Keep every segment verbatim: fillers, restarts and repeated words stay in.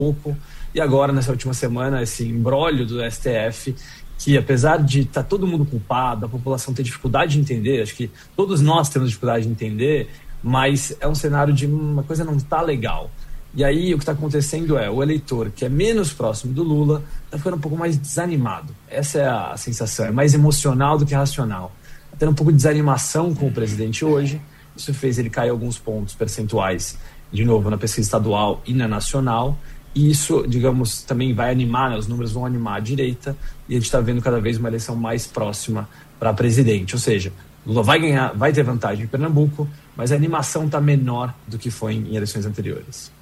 pouco, e agora, nessa última semana, esse imbróglio do S T F, que apesar de estar tá todo mundo culpado, a população ter dificuldade de entender, acho que todos nós temos dificuldade de entender, mas é um cenário de uma coisa não está legal. E aí o que está acontecendo é, o eleitor que é menos próximo do Lula está ficando um pouco mais desanimado. Essa é a sensação, é mais emocional do que racional. Está tendo um pouco de desanimação com o presidente hoje, isso fez ele cair alguns pontos percentuais, de novo, na pesquisa estadual e na nacional, e isso, digamos, também vai animar, né, os números vão animar a direita, e a gente está vendo cada vez uma eleição mais próxima para presidente, ou seja, Lula vai ganhar, vai ter vantagem em Pernambuco, mas a animação está menor do que foi em eleições anteriores.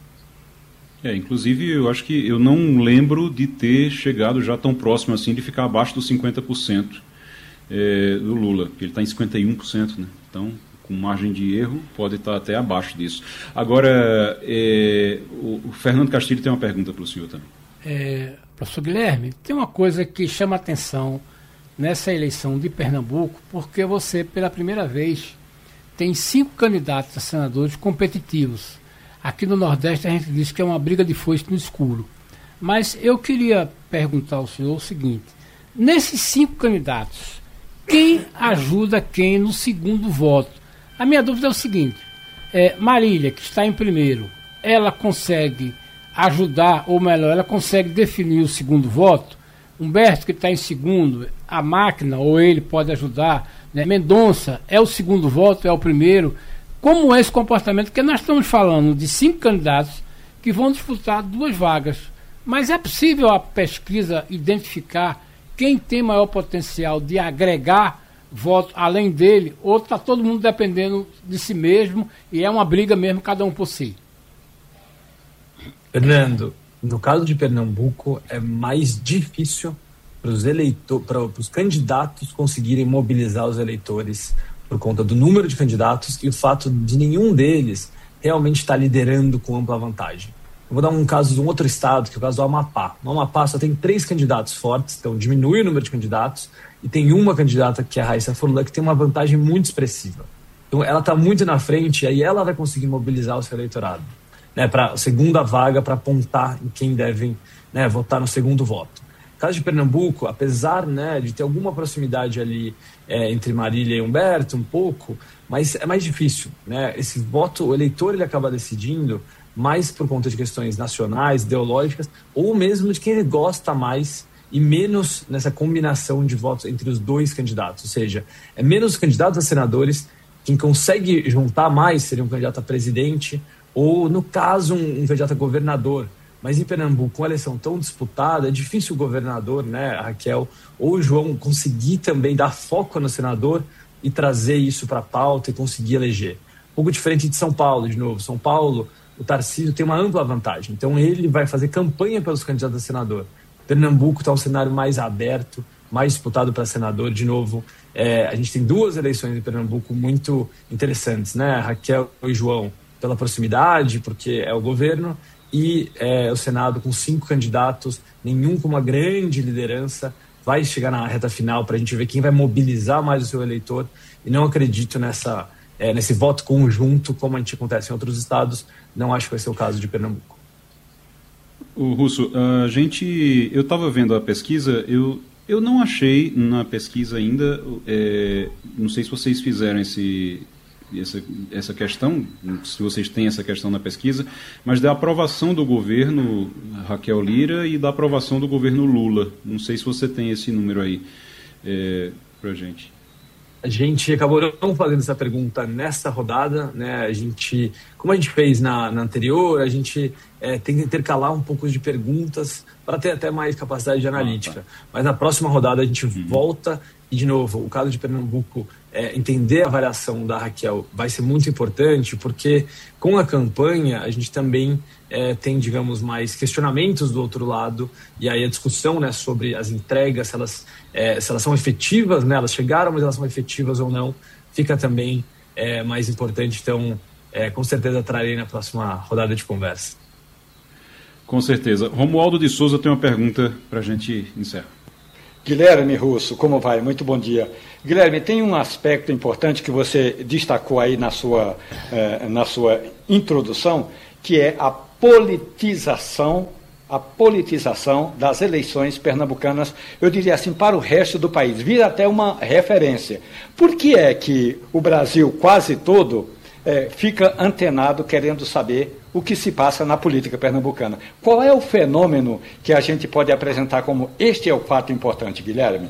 É, inclusive, eu acho que eu não lembro de ter chegado já tão próximo assim de ficar abaixo dos cinquenta por cento é, do Lula, porque ele está em cinquenta e um por cento, né? Então, com margem de erro, pode estar até abaixo disso. Agora, é, o, o Fernando Castilho tem uma pergunta para o senhor também. É, professor Guilherme, tem uma coisa que chama atenção nessa eleição de Pernambuco, porque você, pela primeira vez, tem cinco candidatos a senadores competitivos. Aqui no Nordeste a gente diz que é uma briga de foice no escuro. Mas eu queria perguntar ao senhor o seguinte: nesses cinco candidatos, quem ajuda quem no segundo voto? A minha dúvida é o seguinte, é, Marília, que está em primeiro, ela consegue ajudar, ou melhor, ela consegue definir o segundo voto? Humberto, que está em segundo, a máquina, ou ele pode ajudar, né? Mendonça, é o segundo voto, é o primeiro? Como é esse comportamento? Porque nós estamos falando de cinco candidatos que vão disputar duas vagas, mas é possível a pesquisa identificar quem tem maior potencial de agregar voto além dele, ou está todo mundo dependendo de si mesmo e é uma briga mesmo, cada um por si? Fernando, no caso de Pernambuco, é mais difícil para os eleitores, para os candidatos conseguirem mobilizar os eleitores por conta do número de candidatos e o fato de nenhum deles realmente estar liderando com ampla vantagem. Eu vou dar um caso de um outro estado, que é o caso do Amapá. No Amapá só tem três candidatos fortes, então diminui o número de candidatos, e tem uma candidata, que é a Raíssa Furlan, que tem uma vantagem muito expressiva. Então ela está muito na frente, e aí ela vai conseguir mobilizar o seu eleitorado, né, para a segunda vaga, para apontar em quem devem, né, votar no segundo voto. No caso de Pernambuco, apesar, né, de ter alguma proximidade ali é, entre Marília e Humberto, um pouco, mas é mais difícil, né? Esse voto, o eleitor, ele acaba decidindo mais por conta de questões nacionais, ideológicas, ou mesmo de quem ele gosta mais, e menos nessa combinação de votos entre os dois candidatos. Ou seja, é menos candidatos a senadores, quem consegue juntar mais seria um candidato a presidente, ou, no caso, um, um candidato a governador. Mas em Pernambuco, com a eleição tão disputada, é difícil o governador, né, a Raquel, ou o João, conseguir também dar foco no senador e trazer isso para a pauta e conseguir eleger. Um pouco diferente de São Paulo, de novo. São Paulo, o Tarcísio tem uma ampla vantagem. Então ele vai fazer campanha pelos candidatos a senador. Pernambuco está um cenário mais aberto, mais disputado para senador. De novo, é, a gente tem duas eleições em Pernambuco muito interessantes, né? Raquel e João, pela proximidade, porque é o governo, e é, o Senado com cinco candidatos, nenhum com uma grande liderança. Vai chegar na reta final para a gente ver quem vai mobilizar mais o seu eleitor, e não acredito nessa, é, nesse voto conjunto, como a gente acontece em outros estados. Não acho que vai ser o caso de Pernambuco. O Russo, a gente, eu estava vendo a pesquisa, eu, eu não achei na pesquisa ainda, é, não sei se vocês fizeram esse, essa, essa questão, se vocês têm essa questão na pesquisa, mas da aprovação do governo Raquel Lira e da aprovação do governo Lula. Não sei se você tem esse número aí é, para a gente. A gente acabou não fazendo essa pergunta nessa rodada, né? A gente, como a gente fez na, na anterior, a gente é, tem que intercalar um pouco de perguntas para ter até mais capacidade de analítica. Ah, tá. Mas na próxima rodada a gente uhum. volta e, de novo, o caso de Pernambuco, é, entender a avaliação da Raquel vai ser muito importante, porque com a campanha a gente também é, tem, digamos, mais questionamentos do outro lado, e aí a discussão, né, sobre as entregas, se elas, é, se elas são efetivas, né, elas chegaram, mas elas são efetivas ou não, fica também é, mais importante. Então, é, com certeza trarei na próxima rodada de conversa. Com certeza. Romualdo de Souza tem uma pergunta para a gente encerrar. Guilherme Russo, como vai? Muito bom dia. Guilherme, tem um aspecto importante que você destacou aí na sua, eh, na sua introdução, que é a politização, a politização das eleições pernambucanas, eu diria assim, para o resto do país, vira até uma referência. Por que é que o Brasil quase todo é, fica antenado querendo saber o que se passa na política pernambucana? Qual é o fenômeno que a gente pode apresentar como este é o fato importante, Guilherme?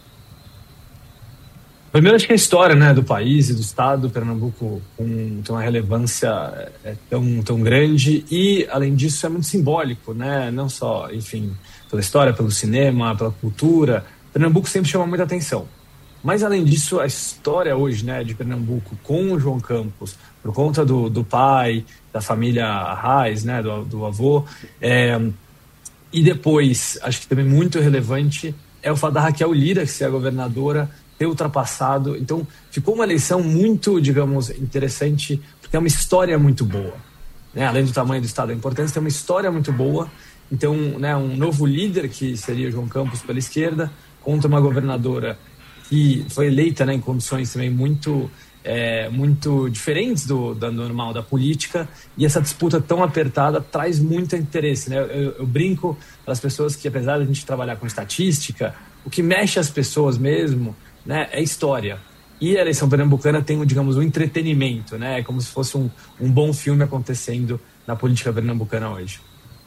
Primeiro, acho que a história, né, do país e do estado do Pernambuco com, tem uma relevância é, tão, tão grande e, além disso, é muito simbólico, né? Não só, enfim, pela história, pelo cinema, pela cultura. Pernambuco sempre chama muita atenção. Mas, além disso, a história hoje, né, de Pernambuco com o João Campos, por conta do, do pai, da família Arraes, né, do, do avô, é, e depois, acho que também muito relevante, é o fato da Raquel Lira, que é a governadora, ter ultrapassado. Então, ficou uma eleição muito, digamos, interessante, porque é uma história muito boa. Né? Além do tamanho do estado, a importância tem uma história muito boa. Então, né, um novo líder, que seria João Campos pela esquerda, contra uma governadora que foi eleita, né, em condições também muito, é, muito diferentes do, do normal da política, e essa disputa tão apertada traz muito interesse. Né? Eu, eu brinco para as pessoas que, apesar de a gente trabalhar com estatística, o que mexe as pessoas mesmo, né, é história. E a eleição pernambucana tem, digamos, um entretenimento, né? É como se fosse um, um bom filme acontecendo na política pernambucana hoje.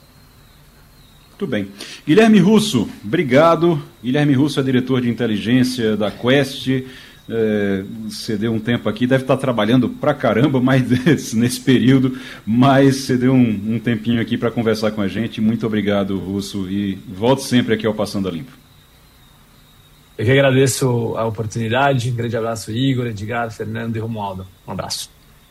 Muito bem. Guilherme Russo, obrigado. Guilherme Russo é diretor de inteligência da Quest. É, você deu um tempo aqui, deve estar trabalhando pra caramba mais nesse período, mas você deu um, um tempinho aqui para conversar com a gente. Muito obrigado, Russo, e volte sempre aqui ao Passando a Limpo. Eu que agradeço a oportunidade. Um grande abraço, Igor, Edgar, Fernando e Romualdo. Um abraço.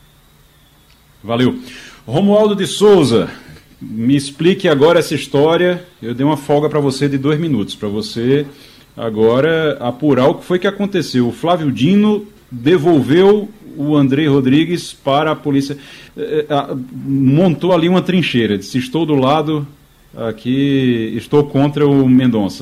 Valeu. Romualdo de Souza, me explique agora essa história. Eu dei uma folga para você de dois minutos, para você agora apurar o que foi que aconteceu. O Flávio Dino devolveu o Andrei Rodrigues para a polícia. Montou ali uma trincheira, disse: estou do lado... Aqui estou contra o Mendonça.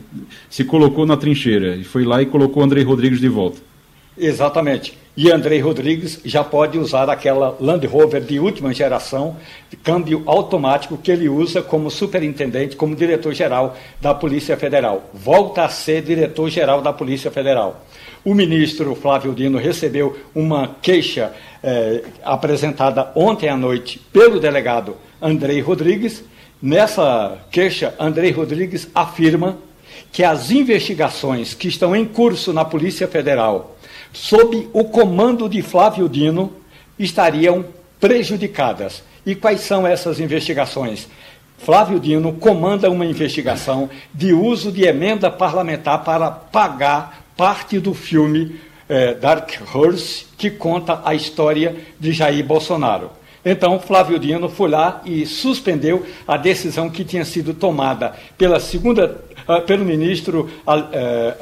Se colocou na trincheira e foi lá e colocou o Andrei Rodrigues de volta. Exatamente. E Andrei Rodrigues já pode usar aquela Land Rover de última geração, de câmbio automático, que ele usa como superintendente, como diretor-geral da Polícia Federal. Volta a ser diretor-geral da Polícia Federal. O ministro Flávio Dino recebeu uma queixa eh, apresentada ontem à noite pelo delegado Andrei Rodrigues. Nessa queixa, Andrei Rodrigues afirma que as investigações que estão em curso na Polícia Federal, sob o comando de Flávio Dino, estariam prejudicadas. E quais são essas investigações? Flávio Dino comanda uma investigação de uso de emenda parlamentar para pagar parte do filme eh, Dark Horse, que conta a história de Jair Bolsonaro. Então, Flávio Dino foi lá e suspendeu a decisão que tinha sido tomada pela segunda, uh, pelo ministro uh,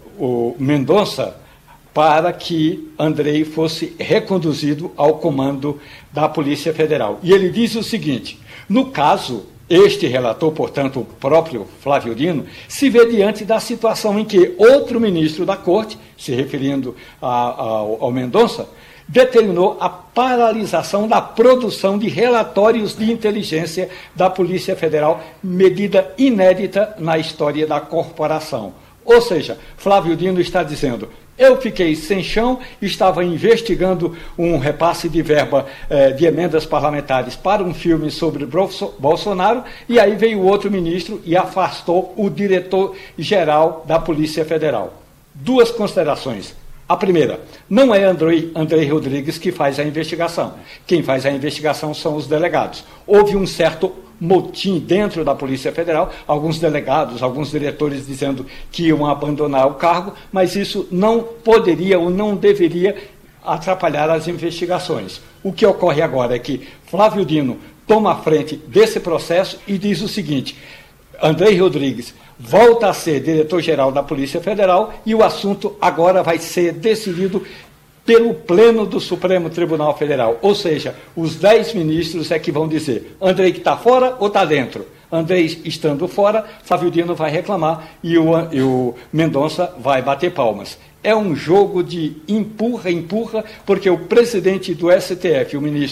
o Mendonça, para que Andrei fosse reconduzido ao comando da Polícia Federal. E ele diz o seguinte: no caso, este relator, portanto, o próprio Flávio Dino, se vê diante da situação em que outro ministro da Corte, se referindo a, a, ao Mendonça, determinou a paralisação da produção de relatórios de inteligência da Polícia Federal, medida inédita na história da corporação. Ou seja, Flávio Dino está dizendo: eu fiquei sem chão, estava investigando um repasse de verba eh, de emendas parlamentares para um filme sobre Bolsonaro, e aí veio outro ministro e afastou o diretor-geral da Polícia Federal. Duas considerações. A primeira, não é Andrei, Andrei Rodrigues que faz a investigação. Quem faz a investigação são os delegados. Houve um certo motim dentro da Polícia Federal, alguns delegados, alguns diretores dizendo que iam abandonar o cargo, mas isso não poderia ou não deveria atrapalhar as investigações. O que ocorre agora é que Flávio Dino toma a frente desse processo e diz o seguinte: Andrei Rodrigues volta a ser diretor-geral da Polícia Federal e o assunto agora vai ser decidido pelo Pleno do Supremo Tribunal Federal. Ou seja, os dez ministros é que vão dizer: Andrei que está fora ou está dentro? Andrei estando fora, Flávio Dino vai reclamar e o, e o Mendonça vai bater palmas. É um jogo de empurra, empurra, porque o presidente do S T F, o ministro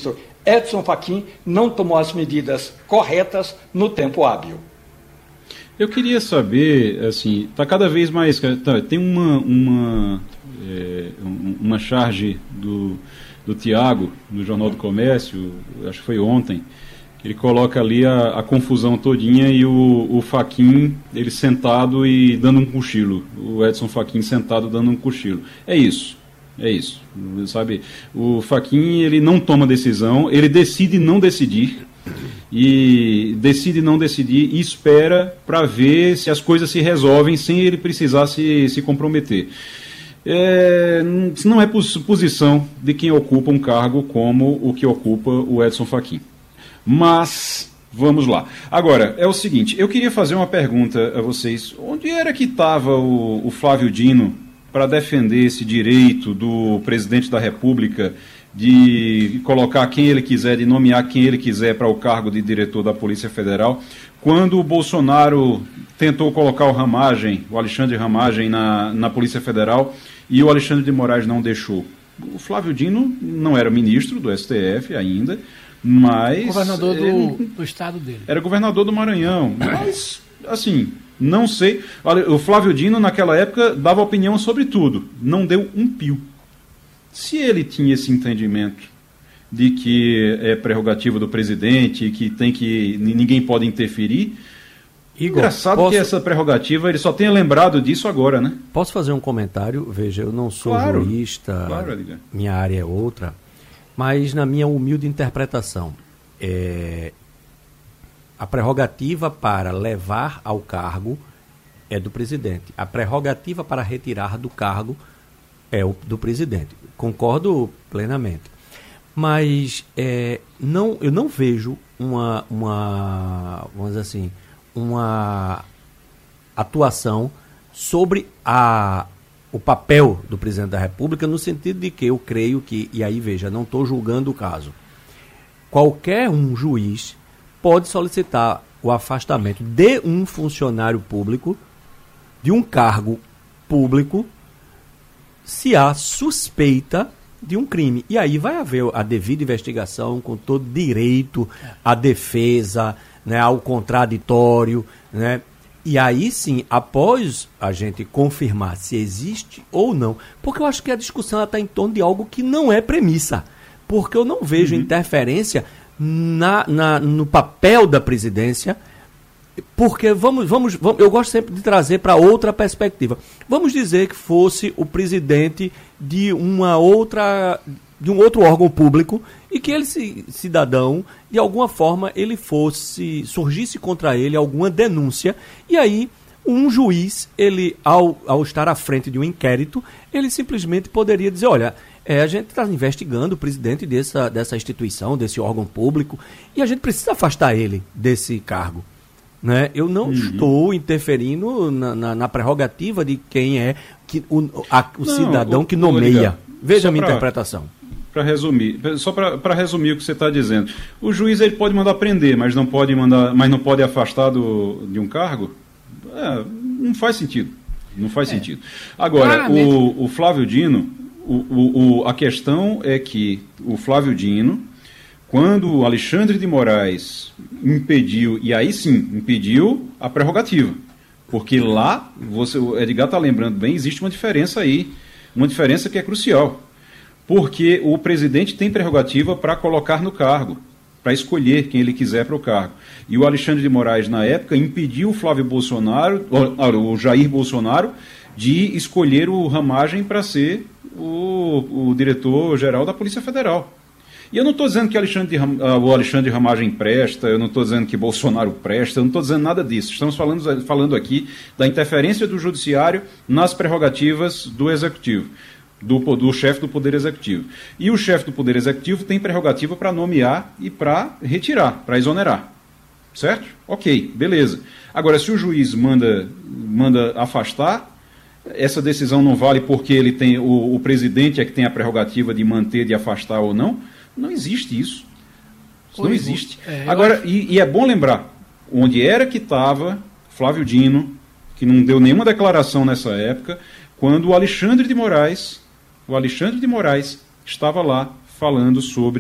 Edson Fachin não tomou as medidas corretas no tempo hábil. Eu queria saber, assim, está cada vez mais... Tá, tem uma, uma, é, uma charge do, do Tiago, no Jornal do Comércio, acho que foi ontem, que ele coloca ali a, a confusão todinha e o, o Fachin, ele sentado e dando um cochilo. O Edson Fachin sentado dando um cochilo. É isso, é isso, sabe? O Fachin, ele não toma decisão, ele decide não decidir, e decide não decidir e espera para ver se as coisas se resolvem sem ele precisar se, se comprometer. É, não é posição de quem ocupa um cargo como o que ocupa o Edson Fachin. Mas, vamos lá. Agora, é o seguinte, eu queria fazer uma pergunta a vocês. Onde era que estava o, o Flávio Dino para defender esse direito do presidente da República de colocar quem ele quiser, de nomear quem ele quiser para o cargo de diretor da Polícia Federal, quando o Bolsonaro tentou colocar o Ramagem, o Alexandre Ramagem, na, na Polícia Federal e o Alexandre de Moraes não deixou? O Flávio Dino não era ministro do S T F ainda, mas... Governador do, do estado dele. Era governador do Maranhão, mas, assim, não sei. O Flávio Dino, naquela época, dava opinião sobre tudo, não deu um pio. Se ele tinha esse entendimento de que é prerrogativa do presidente, que tem que ninguém pode interferir, Igor, engraçado posso... que essa prerrogativa ele só tenha lembrado disso agora, né? Posso fazer um comentário? Veja, eu não sou claro, jurista, claro, minha área é outra, mas na minha humilde interpretação, é... a prerrogativa para levar ao cargo é do presidente. A prerrogativa para retirar do cargo é o do presidente. Concordo plenamente. Mas é, não, eu não vejo uma, uma, vamos dizer assim, uma atuação sobre a, o papel do presidente da República, no sentido de que eu creio que, e aí veja, não estou julgando o caso, qualquer um juiz pode solicitar o afastamento de um funcionário público, de um cargo público, se há suspeita de um crime. E aí vai haver a devida investigação com todo direito à defesa, né, ao contraditório, né? E aí sim, após a gente confirmar se existe ou não, porque eu acho que a discussão está em torno de algo que não é premissa, porque eu não vejo uhum. interferência na, na, no papel da presidência. Porque vamos, vamos, vamos, eu gosto sempre de trazer para outra perspectiva. Vamos dizer que fosse o presidente de uma outra, de um outro órgão público e que ele, cidadão, de alguma forma, ele fosse, surgisse contra ele alguma denúncia e aí um juiz, ele, ao, ao estar à frente de um inquérito, ele simplesmente poderia dizer, olha, é, a gente está investigando o presidente dessa, dessa instituição, desse órgão público e a gente precisa afastar ele desse cargo. Né? Eu não uhum. estou interferindo na, na, na prerrogativa de quem é que, o, a, o não, cidadão o, que nomeia. Veja a minha pra, interpretação. Para resumir, só para resumir o que você está dizendo. O juiz ele pode mandar prender, mas não pode mandar, mas não pode afastar do, de um cargo? É, não faz sentido. Não faz é. sentido. Agora, o, o Flávio Dino, o, o, o, a questão é que o Flávio Dino, quando o Alexandre de Moraes impediu, e aí sim, impediu a prerrogativa. Porque lá, você, o Edgar está lembrando bem, existe uma diferença aí, uma diferença que é crucial. Porque o presidente tem prerrogativa para colocar no cargo, para escolher quem ele quiser para o cargo. E o Alexandre de Moraes, na época, impediu o Flávio Bolsonaro, o, o Jair Bolsonaro, de escolher o Ramagem para ser o, o diretor-geral da Polícia Federal. E eu não estou dizendo que Alexandre de, uh, o Alexandre de Ramagem presta, eu não estou dizendo que Bolsonaro presta, eu não estou dizendo nada disso. Estamos falando, falando aqui da interferência do Judiciário nas prerrogativas do Executivo, do, do chefe do Poder Executivo. E o chefe do Poder Executivo tem prerrogativa para nomear e para retirar, para exonerar. Certo? Ok, beleza. Agora, se o juiz manda, manda afastar, essa decisão não vale porque ele tem, o, o presidente é que tem a prerrogativa de manter, de afastar ou não. Não existe isso. Isso não existe. É, Agora, acho... e, e é bom lembrar, onde era que estava Flávio Dino, que não deu nenhuma declaração nessa época, quando o Alexandre de Moraes, o Alexandre de Moraes estava lá falando sobre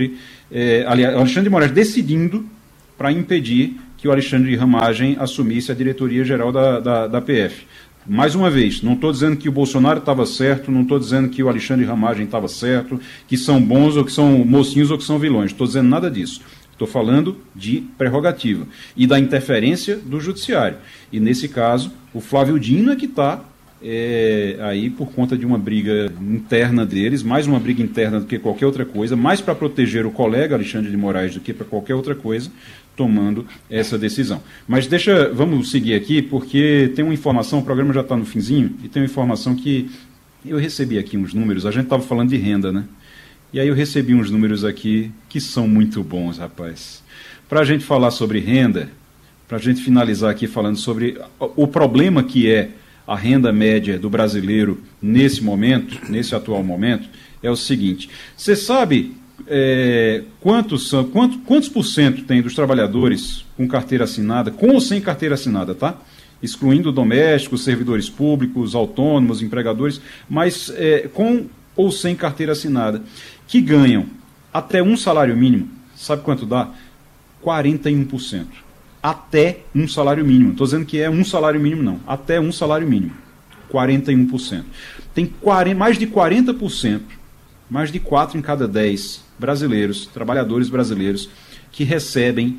é, aliás, Alexandre de Moraes decidindo para impedir que o Alexandre de Ramagem assumisse a diretoria-geral da, da, da P F. Mais uma vez, não estou dizendo que o Bolsonaro estava certo, não estou dizendo que o Alexandre de Ramagem estava certo, que são bons ou que são mocinhos ou que são vilões, não estou dizendo nada disso. Estou falando de prerrogativa e da interferência do judiciário. E, nesse caso, o Flávio Dino é que está é, aí por conta de uma briga interna deles, mais uma briga interna do que qualquer outra coisa, mais para proteger o colega Alexandre de Moraes do que para qualquer outra coisa, tomando essa decisão. Mas deixa, vamos seguir aqui, porque tem uma informação, o programa já está no finzinho, e tem uma informação que eu recebi aqui uns números, a gente estava falando de renda, né? E aí eu recebi uns números aqui que são muito bons, rapaz. Para a gente falar sobre renda, para a gente finalizar aqui falando sobre o problema que é a renda média do brasileiro nesse momento, nesse atual momento, é o seguinte. Você sabe é, quantos, são, quantos, quantos por cento tem dos trabalhadores com carteira assinada, com ou sem carteira assinada, tá? Excluindo domésticos, servidores públicos, autônomos, empregadores, mas é, com ou sem carteira assinada, que ganham até um salário mínimo, sabe quanto dá? quarenta e um por cento. Até um salário mínimo. Estou dizendo que é um salário mínimo, não. Até um salário mínimo. quarenta e um por cento. Tem quarenta, mais de quarenta por cento, mais de quatro em cada dez brasileiros, trabalhadores brasileiros, que recebem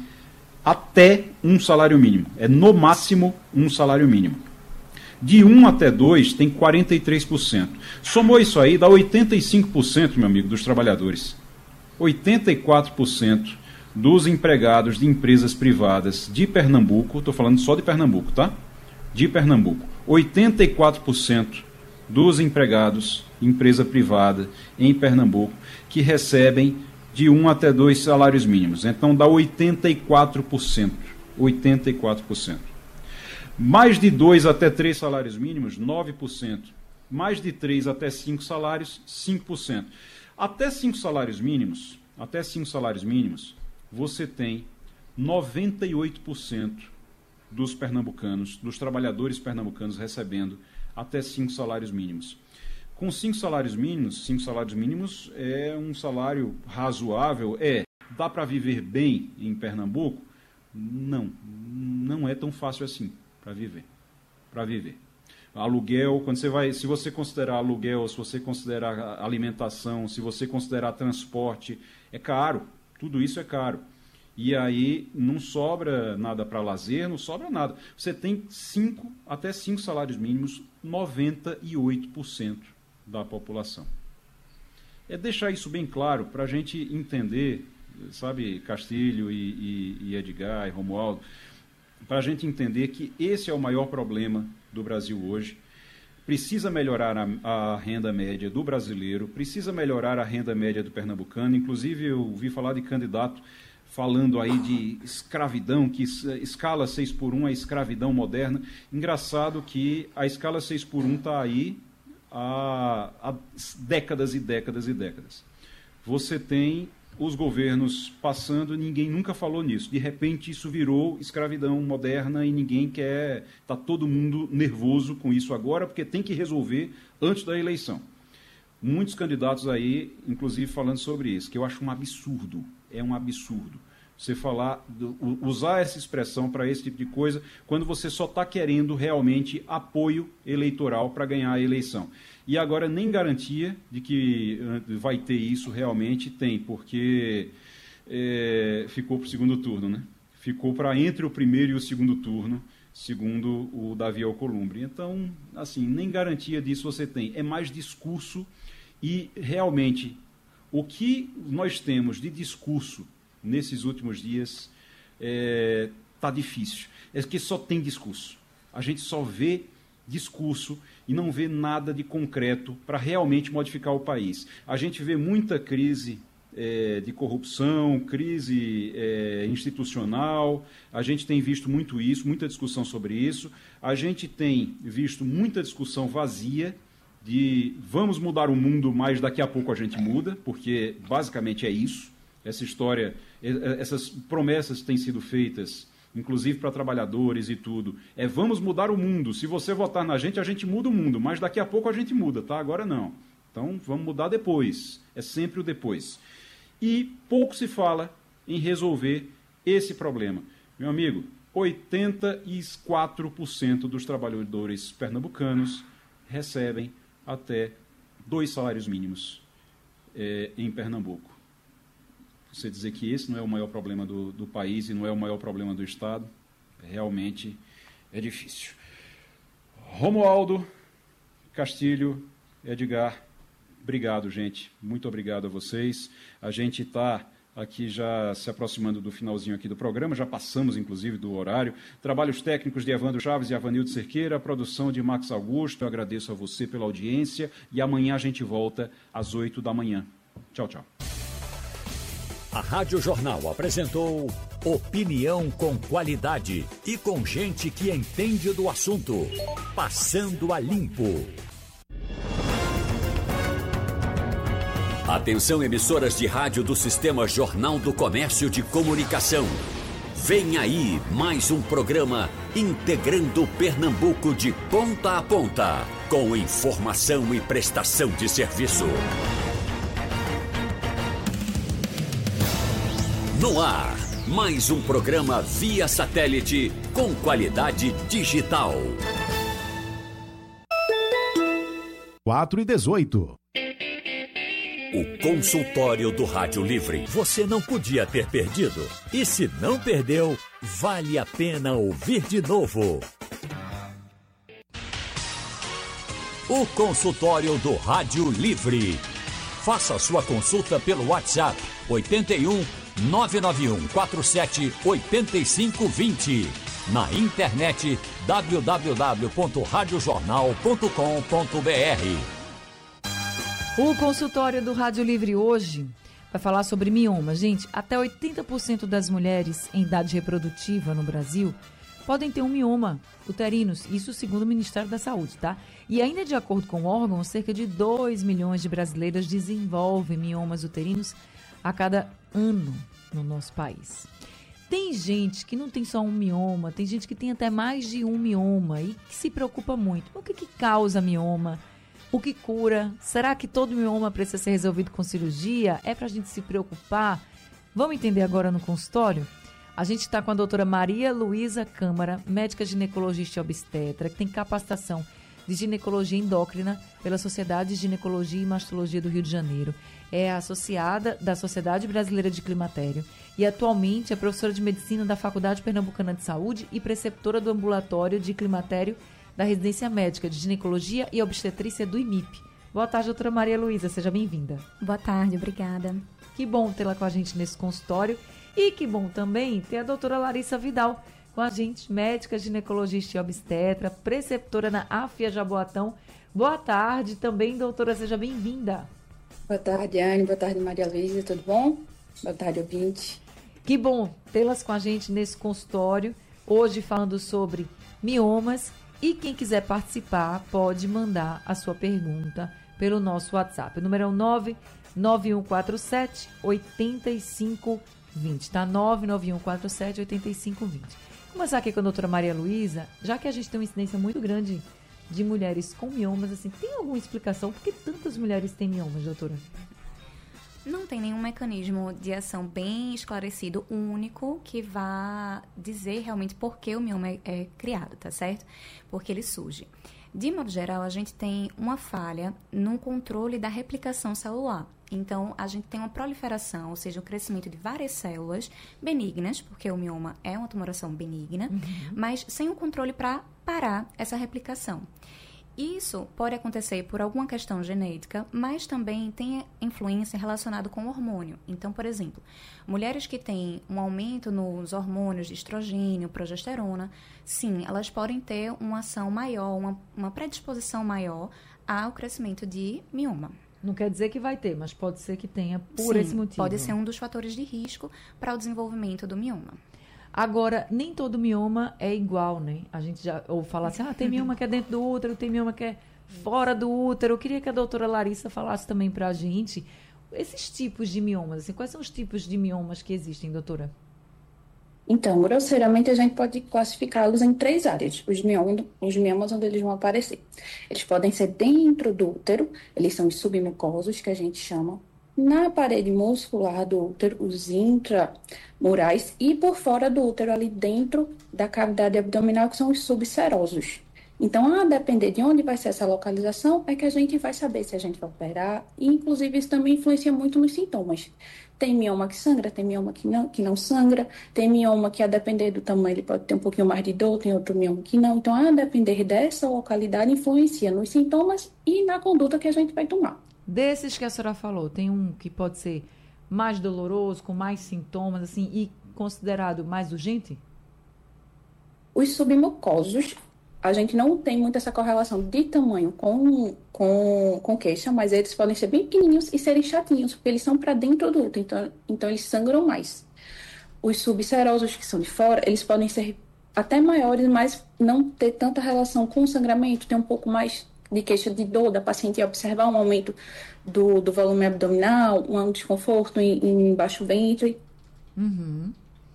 até um salário mínimo. É no máximo um salário mínimo. De um até dois tem quarenta e três por cento. Somou isso aí, dá oitenta e cinco por cento, meu amigo, dos trabalhadores. oitenta e quatro por cento dos empregados de empresas privadas de Pernambuco, estou falando só de Pernambuco, tá? De Pernambuco. oitenta e quatro por cento dos empregados de empresa privada em Pernambuco que recebem de um até dois salários mínimos. Então dá oitenta e quatro por cento. oitenta e quatro por cento. Mais de dois até três salários mínimos, nove por cento. Mais de três até cinco salários, cinco por cento. Até cinco salários mínimos, até cinco salários mínimos, você tem noventa e oito por cento dos pernambucanos, dos trabalhadores pernambucanos recebendo até cinco salários mínimos. Com cinco salários mínimos, cinco salários mínimos é um salário razoável, é, dá para viver bem em Pernambuco? Não, não é tão fácil assim para viver, para viver. Aluguel, quando você vai, se você considerar aluguel, se você considerar alimentação, se você considerar transporte, é caro, tudo isso é caro. E aí não sobra nada para lazer, não sobra nada. Você tem cinco, até cinco salários mínimos, noventa e oito por cento da população. É deixar isso bem claro para a gente entender, sabe, Castilho e, e, e Edgar e Romualdo, para a gente entender que esse é o maior problema do Brasil hoje. Precisa melhorar a, a renda média do brasileiro, precisa melhorar a renda média do pernambucano. Inclusive, eu ouvi falar de candidato falando aí de escravidão, que escala seis por um é escravidão moderna. Engraçado que a escala seis por um está aí há, há décadas e décadas e décadas. Você tem os governos passando, ninguém nunca falou nisso. De repente, isso virou escravidão moderna e ninguém quer... Está todo mundo nervoso com isso agora, porque tem que resolver antes da eleição. Muitos candidatos aí, inclusive, falando sobre isso, que eu acho um absurdo. É um absurdo. Você falar, usar essa expressão para esse tipo de coisa, quando você só está querendo realmente apoio eleitoral para ganhar a eleição. E agora nem garantia de que vai ter isso realmente tem, porque é, ficou para o segundo turno, né? Ficou para entre o primeiro e o segundo turno, segundo o Davi Alcolumbre. Então, assim, nem garantia disso você tem. É mais discurso e, realmente, o que nós temos de discurso nesses últimos dias está é, difícil. É que só tem discurso. A gente só vê discurso e não vê nada de concreto para realmente modificar o país. A gente vê muita crise é, de corrupção, crise é, institucional, a gente tem visto muito isso, muita discussão sobre isso, a gente tem visto muita discussão vazia de vamos mudar o mundo, mas daqui a pouco a gente muda, porque basicamente é isso, essa história, essas promessas têm sido feitas, inclusive para trabalhadores e tudo, é vamos mudar o mundo, se você votar na gente, a gente muda o mundo, mas daqui a pouco a gente muda, tá? Agora não. Então, vamos mudar depois, é sempre o depois. e pouco se fala em resolver esse problema. Meu amigo, oitenta e quatro por cento dos trabalhadores pernambucanos recebem até dois salários mínimos é, em Pernambuco. Você dizer que esse não é o maior problema do, do país e não é o maior problema do Estado, realmente é difícil. Romualdo, Castilho, Edgar, obrigado, gente. Muito obrigado a vocês. A gente está aqui já se aproximando do finalzinho aqui do programa, já passamos, inclusive, do horário. Trabalhos técnicos de Evandro Chaves e Avanildo Cerqueira, produção de Max Augusto. Eu agradeço a você pela audiência e amanhã a gente volta às oito da manhã. Tchau, tchau. A Rádio Jornal apresentou opinião com qualidade e com gente que entende do assunto. Passando a Limpo. Atenção, emissoras de rádio do Sistema Jornal do Comércio de Comunicação. Vem aí mais um programa integrando Pernambuco de ponta a ponta, com informação e prestação de serviço. No ar, mais um programa via satélite com qualidade digital. quatro e dezoito. O consultório do Rádio Livre. Você não podia ter perdido. E se não perdeu, vale a pena ouvir de novo. O consultório do Rádio Livre. Faça sua consulta pelo WhatsApp oito um nove nove um quatro sete oito cinco dois zero. Na internet w w w ponto rádio jornal ponto com ponto b r. O consultório do Rádio Livre hoje vai falar sobre mioma. Gente, até oitenta por cento das mulheres em idade reprodutiva no Brasil podem ter um mioma uterinos, isso segundo o Ministério da Saúde, tá? E ainda de acordo com o órgão, cerca de dois milhões de brasileiras desenvolvem miomas uterinos a cada ano no nosso país. Tem gente que não tem só um mioma, tem gente que tem até mais de um mioma e que se preocupa muito. O que, que causa mioma? O que cura? Será que todo mioma precisa ser resolvido com cirurgia? É pra gente se preocupar? Vamos entender agora no consultório? A gente está com a doutora Maria Luísa Câmara, médica ginecologista e obstetra, que tem capacitação de ginecologia endócrina pela Sociedade de Ginecologia e Mastologia do Rio de Janeiro. É associada da Sociedade Brasileira de Climatério e atualmente é professora de medicina da Faculdade Pernambucana de Saúde e preceptora do ambulatório de climatério da Residência Médica de Ginecologia e Obstetrícia do I M I P. Boa tarde, doutora Maria Luísa, seja bem-vinda. Boa tarde, obrigada. Que bom tê-la com a gente nesse consultório e que bom também ter a doutora Larissa Vidal com a gente, médica, ginecologista e obstetra, preceptora na AFIA Jaboatão. Boa tarde também, doutora, seja bem-vinda. Boa tarde, Anne, boa tarde, Maria Luísa, tudo bom? Boa tarde, ouvinte. Que bom tê-las com a gente nesse consultório, hoje falando sobre miomas. E quem quiser participar pode mandar a sua pergunta pelo nosso WhatsApp. O número é o nove nove um quatro sete oito cinco dois zero, tá? nove nove um quatro sete oito cinco dois zero. Vou começar aqui com a doutora Maria Luísa, já que a gente tem uma incidência muito grande de mulheres com miomas, assim, tem alguma explicação por que tantas mulheres têm miomas, doutora? Não tem nenhum mecanismo de ação bem esclarecido, único, que vá dizer realmente por que o mioma é, é criado, tá certo? Porque ele surge. De modo geral, a gente tem uma falha no controle da replicação celular. Então, a gente tem uma proliferação, ou seja, o crescimento de várias células benignas, porque o mioma é uma tumoração benigna, uhum. mas sem o controle para parar essa replicação. Isso pode acontecer por alguma questão genética, mas também tem influência relacionada com o hormônio. Então, por exemplo, mulheres que têm um aumento nos hormônios de estrogênio, progesterona, sim, elas podem ter uma ação maior, uma, uma predisposição maior ao crescimento de mioma. Não quer dizer que vai ter, mas pode ser que tenha por sim, esse motivo. Pode ser um dos fatores de risco para o desenvolvimento do mioma. Agora, nem todo mioma é igual, né? A gente já ouve falar assim, ah, tem mioma que é dentro do útero, tem mioma que é fora do útero. Eu queria que a doutora Larissa falasse também pra gente esses tipos de miomas, assim, quais são os tipos de miomas que existem, doutora? Então, grosseiramente, a gente pode classificá-los em três áreas, os miomas, os miomas onde eles vão aparecer. Eles podem ser dentro do útero, eles são os submucosos, que a gente chama. na parede muscular do útero, os intramurais, e por fora do útero, ali dentro da cavidade abdominal, que são os subserosos. Então, a depender de onde vai ser essa localização, é que a gente vai saber se a gente vai operar, e inclusive isso também influencia muito nos sintomas. Tem mioma que sangra, tem mioma que não, que não sangra, tem mioma que, a depender do tamanho, ele pode ter um pouquinho mais de dor, tem outro mioma que não. Então, a depender dessa localidade, influencia nos sintomas e na conduta que a gente vai tomar. Desses que a senhora falou, tem um que pode ser mais doloroso, com mais sintomas, assim, e considerado mais urgente? Os submucosos, a gente não tem muito essa correlação de tamanho com, com, com queixa, mas eles podem ser bem pequenininhos e serem chatinhos, porque eles são para dentro do útero, então, então eles sangram mais. Os subserosos, que são de fora, eles podem ser até maiores, mas não ter tanta relação com o sangramento, ter um pouco mais de queixa de dor da paciente, observar um aumento do, do volume abdominal, um desconforto em, em baixo ventre. Uhum.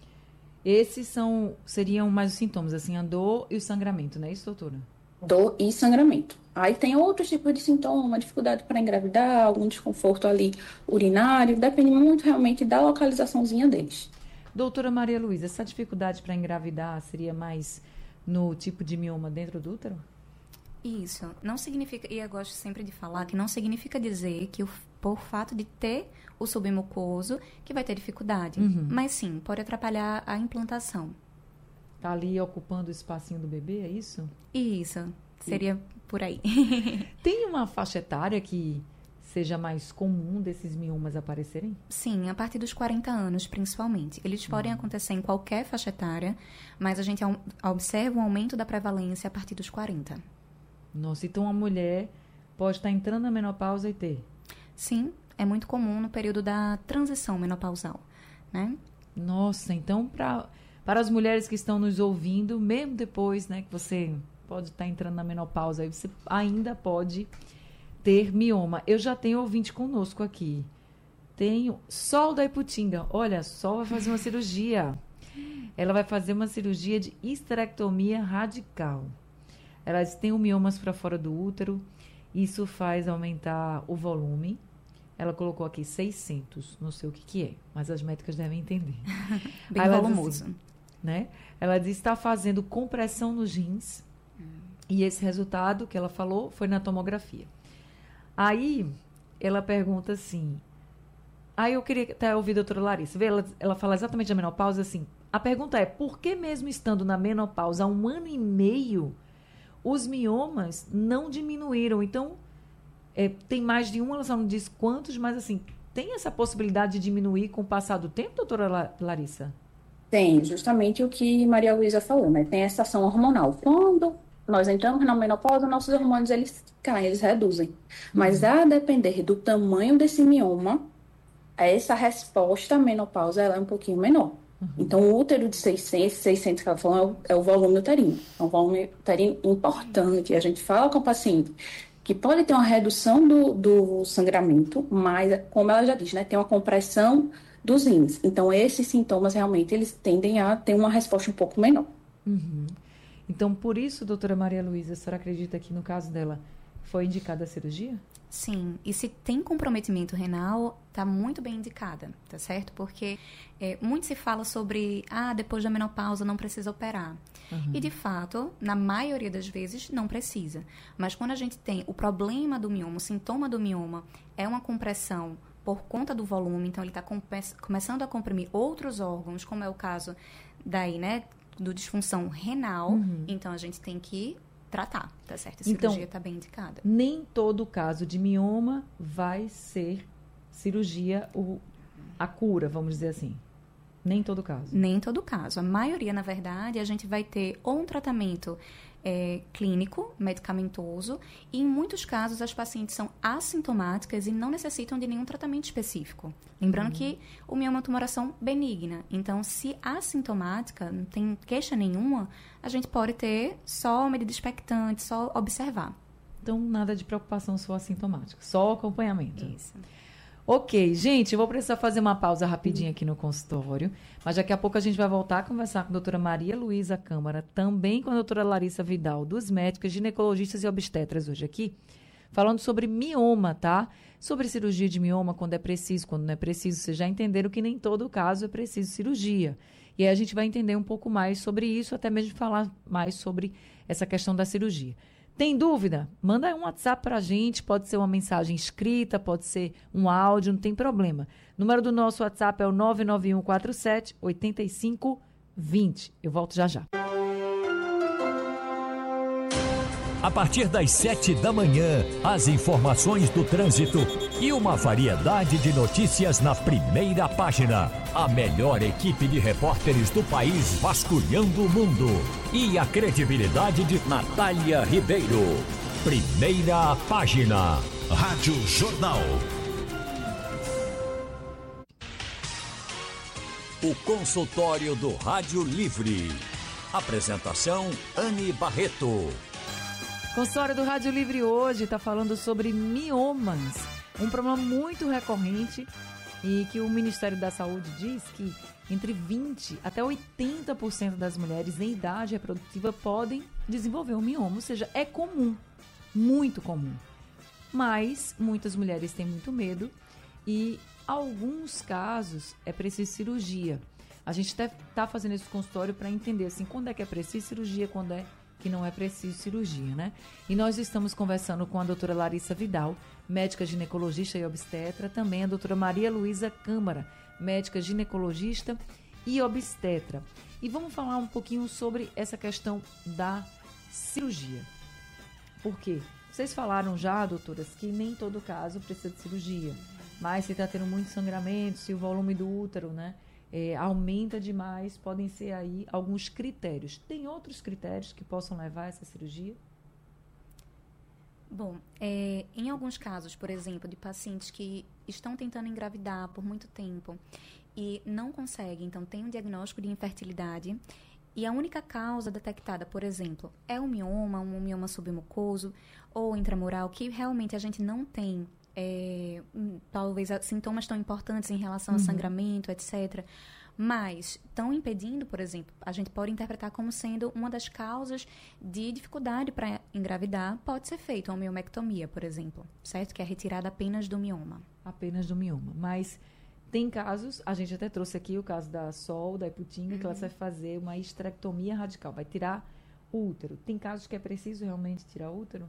Esses são, seriam mais os sintomas, assim, a dor e o sangramento, não é isso, doutora? Dor e sangramento. Aí tem outros tipos de sintoma, dificuldade para engravidar, algum desconforto ali urinário, depende muito realmente da localizaçãozinha deles. Doutora Maria Luísa, essa dificuldade para engravidar seria mais no tipo de mioma dentro do útero? Isso. Não significa, e eu gosto sempre de falar, que não significa dizer que o, por fato de ter o submucoso que vai ter dificuldade. Uhum. Mas sim, pode atrapalhar a implantação. Tá ali ocupando o espacinho do bebê, é isso? Isso. Seria e... por aí. Tem uma faixa etária que seja mais comum desses miomas aparecerem? Sim, a partir dos quarenta anos, principalmente. Eles podem uhum. acontecer em qualquer faixa etária, mas a gente observa um aumento da prevalência a partir dos quarenta. Nossa, então a mulher pode estar entrando na menopausa e ter? Sim, é muito comum no período da transição menopausal, né? Nossa, então pra, para as mulheres que estão nos ouvindo, mesmo depois, né, que você pode estar entrando na menopausa, aí você ainda pode ter mioma. Eu já tenho ouvinte conosco aqui. Tenho Sol da Iputinga. Olha, Sol vai fazer uma cirurgia. Ela vai fazer uma cirurgia de histerectomia radical. Elas têm miomas para fora do útero, isso faz aumentar o volume. Ela colocou aqui seiscentos, não sei o que que é, mas as médicas devem entender. Bem ela volumoso. Assim, né? Ela diz que está fazendo compressão nos rins, hum. e esse resultado que ela falou foi na tomografia. Aí, ela pergunta assim, aí eu queria até ouvir a doutora Larissa, vê, ela, ela fala exatamente da menopausa, assim, a pergunta é, por que mesmo estando na menopausa há um ano e meio, os miomas não diminuíram? Então, é, tem mais de um, ela só não diz quantos, mas assim, tem essa possibilidade de diminuir com o passar do tempo, doutora La- Larissa? Tem, justamente o que Maria Luísa falou, né? Tem essa ação hormonal. Quando nós entramos na menopausa, nossos hormônios, eles caem, eles reduzem. Mas uhum. a depender do tamanho desse mioma, essa resposta à menopausa, ela é um pouquinho menor. Uhum. Então, o útero de seiscentos, seiscentos que ela falou, é o, é o volume uterino. É um volume uterino importante. A gente fala com o paciente que pode ter uma redução do, do sangramento, mas, como ela já diz, né, tem uma compressão dos rins. Então, esses sintomas, realmente, eles tendem a ter uma resposta um pouco menor. Uhum. Então, por isso, doutora Maria Luísa, a senhora acredita que, no caso dela, foi indicada a cirurgia? Sim, e se tem comprometimento renal, está muito bem indicada, tá certo? Porque é, muito se fala sobre, ah, depois da menopausa não precisa operar. Uhum. E, de fato, na maioria das vezes, não precisa. Mas quando a gente tem o problema do mioma, o sintoma do mioma, é uma compressão por conta do volume, então ele está começando a comprimir outros órgãos, como é o caso daí, né, do disfunção renal, uhum. então a gente tem que tratar, tá certo? A cirurgia está então, bem indicada. Nem todo caso de mioma vai ser cirurgia, o, a cura, vamos dizer assim. Nem todo caso. Nem todo caso. A maioria, na verdade, a gente vai ter ou um tratamento é, clínico, medicamentoso, e em muitos casos as pacientes são assintomáticas e não necessitam de nenhum tratamento específico. Lembrando uhum. que o mioma é uma tumoração benigna. Então, se assintomática, não tem queixa nenhuma, a gente pode ter só medida expectante, só observar. Então, nada de preocupação só assintomática, só acompanhamento. Isso. Ok, gente, eu vou precisar fazer uma pausa rapidinho aqui no consultório, mas daqui a pouco a gente vai voltar a conversar com a doutora Maria Luísa Câmara, também com a doutora Larissa Vidal, dos médicos, ginecologistas e obstetras hoje aqui, falando sobre mioma, tá? Sobre cirurgia de mioma, quando é preciso, quando não é preciso. Vocês já entenderam que nem todo caso é preciso cirurgia. E aí a gente vai entender um pouco mais sobre isso, até mesmo falar mais sobre essa questão da cirurgia. Tem dúvida? Manda um WhatsApp pra gente, pode ser uma mensagem escrita, pode ser um áudio, não tem problema. O número do nosso WhatsApp é o nove nove um quatro sete oito cinco dois zero. Eu volto já já. A partir das sete da manhã, as informações do trânsito e uma variedade de notícias na primeira página. A melhor equipe de repórteres do país vasculhando o mundo. E a credibilidade de Natália Ribeiro. Primeira página. Rádio Jornal. O consultório do Rádio Livre. Apresentação Anne Barreto. Consultório do Rádio Livre hoje está falando sobre miomas, um problema muito recorrente e que o Ministério da Saúde diz que entre vinte por cento até oitenta por cento das mulheres em idade reprodutiva podem desenvolver um mioma, ou seja, é comum, muito comum. Mas muitas mulheres têm muito medo e alguns casos é preciso cirurgia. A gente está fazendo esse consultório para entender assim, quando é que é preciso cirurgia, quando é que não é preciso cirurgia, né? E nós estamos conversando com a doutora Larissa Vidal, médica ginecologista e obstetra, também a doutora Maria Luísa Câmara, médica ginecologista e obstetra. E vamos falar um pouquinho sobre essa questão da cirurgia. Por quê? Vocês falaram já, doutoras, que nem todo caso precisa de cirurgia, mas se está tendo muito sangramento, se o volume do útero, né? É, aumenta demais, podem ser aí alguns critérios. Tem outros critérios que possam levar a essa cirurgia? Bom, é, em alguns casos, por exemplo, de pacientes que estão tentando engravidar por muito tempo e não conseguem, então tem um diagnóstico de infertilidade e a única causa detectada, por exemplo, é um mioma, um mioma submucoso ou intramural, que realmente a gente não tem É, talvez sintomas tão importantes em relação uhum. a sangramento, etcétera. Mas estão impedindo, por exemplo, a gente pode interpretar como sendo uma das causas de dificuldade para engravidar, pode ser feita uma miomectomia, por exemplo, certo? Que é a retirada apenas do mioma. Apenas do mioma. Mas tem casos, a gente até trouxe aqui o caso da Sol, da Iputinga, uhum. que ela vai fazer uma histerectomia radical, vai tirar o útero. Tem casos que é preciso realmente tirar o útero?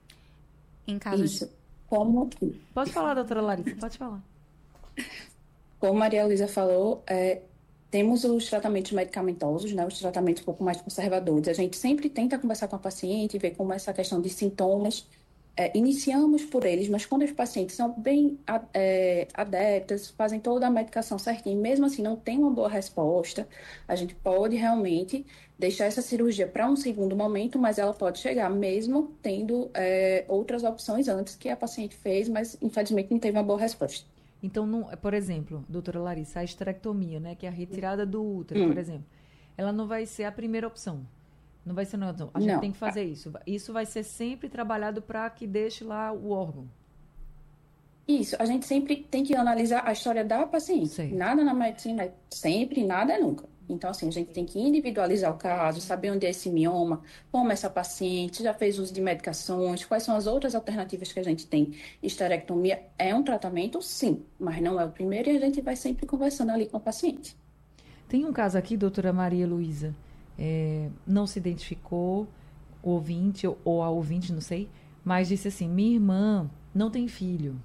Em casos... Isso. Como... Pode falar, doutora Larissa, pode falar. Como a Maria Luísa falou, é, temos os tratamentos medicamentosos, né, os tratamentos um pouco mais conservadores. A gente sempre tenta conversar com a paciente, ver como é essa questão de sintomas. É, iniciamos por eles, mas quando os pacientes são bem é, adeptas, fazem toda a medicação certinho, mesmo assim não tem uma boa resposta, a gente pode realmente deixar essa cirurgia para um segundo momento, mas ela pode chegar mesmo tendo é, outras opções antes que a paciente fez, mas infelizmente não teve uma boa resposta. Então, não, por exemplo, doutora Larissa, a histerectomia, né, que é a retirada do útero, hum. por exemplo, ela não vai ser a primeira opção. Não vai ser, não. A gente não. tem que fazer isso. Isso vai ser sempre trabalhado para que deixe lá o órgão. Isso. A gente sempre tem que analisar a história da paciente. Sei. Nada na medicina é sempre, nada é nunca. Então, assim, a gente tem que individualizar o caso, saber onde é esse mioma, como essa paciente já fez uso de medicações, quais são as outras alternativas que a gente tem. Histerectomia é um tratamento, sim, mas não é o primeiro e a gente vai sempre conversando ali com a paciente. Tem um caso aqui, doutora Maria Luísa, É, não se identificou o ouvinte ou, ou a ouvinte, não sei, mas disse assim, minha irmã não tem filho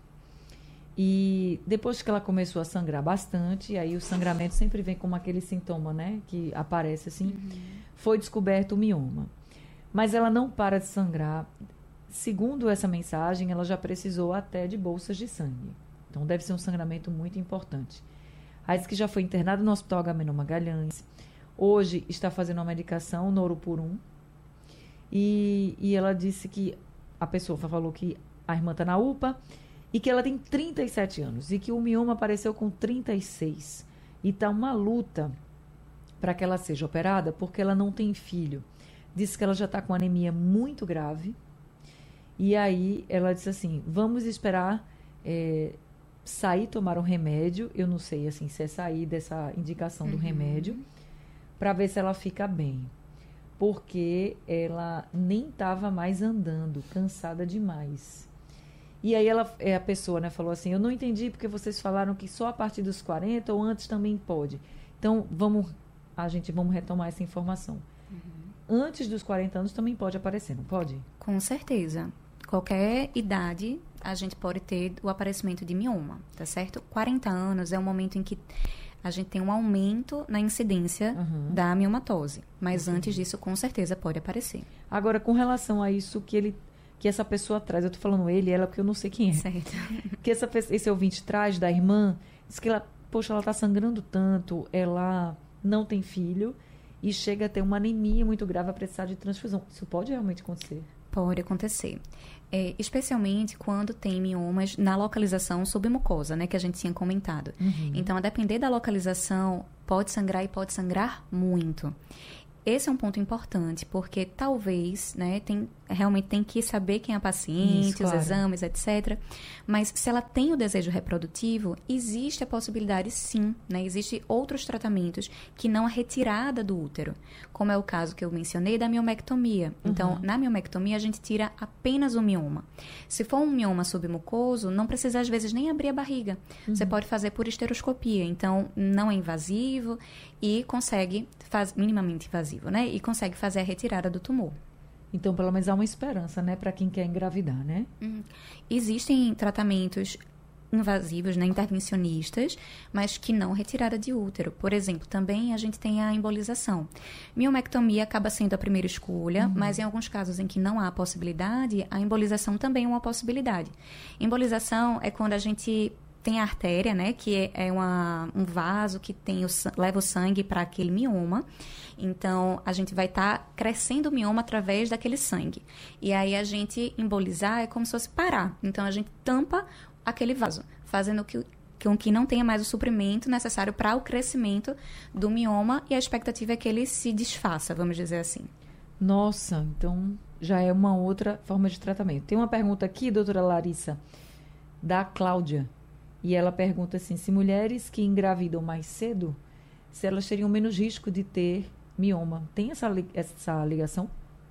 e depois que ela começou a sangrar bastante, aí o sangramento sempre vem como aquele sintoma, né, que aparece assim, uhum. foi descoberto o mioma, mas ela não para de sangrar. Segundo essa mensagem, ela já precisou até de bolsas de sangue, então deve ser um sangramento muito importante. Aí diz que já foi internada no Hospital Agamenon Magalhães. Hoje está fazendo uma medicação, Noropurum, e, e ela disse que a pessoa falou que a irmã está na U P A e que ela tem trinta e sete anos e que o mioma apareceu com trinta e seis. E está uma luta para que ela seja operada porque ela não tem filho. Disse que ela já está com anemia muito grave e aí ela disse assim, vamos esperar é, sair tomar um remédio, eu não sei assim, se é sair dessa indicação do uhum. remédio, para ver se ela fica bem, porque ela nem estava mais andando, cansada demais. E aí ela, é, a pessoa, né, falou assim, eu não entendi porque vocês falaram que só a partir dos quarenta ou antes também pode. Então, vamos, a gente vamos retomar essa informação. Uhum. Antes dos quarenta anos também pode aparecer, não pode? Com certeza. Qualquer idade, a gente pode ter o aparecimento de mioma, tá certo? quarenta anos é o momento em que a gente tem um aumento na incidência uhum. da miomatose. Mas uhum. antes disso, com certeza, pode aparecer. Agora, com relação a isso que ele... que essa pessoa traz, eu tô falando ele, ela, porque eu não sei quem é. Certo. Que essa, esse ouvinte traz da irmã, diz que ela, poxa, ela tá sangrando tanto, ela não tem filho e chega a ter uma anemia muito grave, a precisar de transfusão. Isso pode realmente acontecer? Pode acontecer. É, especialmente quando tem miomas na localização submucosa, né, que a gente tinha comentado. Uhum. Então, a depender da localização, pode sangrar e pode sangrar muito. Esse é um ponto importante, porque talvez, né, tem, realmente tem que saber quem é a paciente, Isso, claro. Os exames, etcétera. Mas se ela tem o desejo reprodutivo, existe a possibilidade sim, né? Existem outros tratamentos que não a retirada do útero, como é o caso que eu mencionei da miomectomia. Então, uhum. na miomectomia, a gente tira apenas o mioma. Se for um mioma submucoso, não precisa às vezes nem abrir a barriga. Uhum. Você pode fazer por esteroscopia, então não é invasivo e consegue, faz, minimamente invasivo, né? E consegue fazer a retirada do tumor. Então, pelo menos há uma esperança, né? Para quem quer engravidar, né? Hum. Existem tratamentos invasivos, né, intervencionistas, mas que não retirada de útero. Por exemplo, também a gente tem a embolização. Miomectomia acaba sendo a primeira escolha, uhum. mas em alguns casos em que não há possibilidade, a embolização também é uma possibilidade. Embolização é quando a gente tem a artéria, né, que é, é uma, um vaso que tem o, leva o sangue para aquele mioma. Então, a gente vai estar tá crescendo o mioma através daquele sangue. E aí, a gente embolizar é como se fosse parar. Então, a gente tampa aquele vaso, fazendo que, com que não tenha mais o suprimento necessário para o crescimento do mioma. E a expectativa é que ele se desfaça, vamos dizer assim. Nossa, então já é uma outra forma de tratamento. Tem uma pergunta aqui, doutora Larissa, da Cláudia. E ela pergunta assim, se mulheres que engravidam mais cedo, se elas teriam menos risco de ter mioma. Tem essa, essa ligação?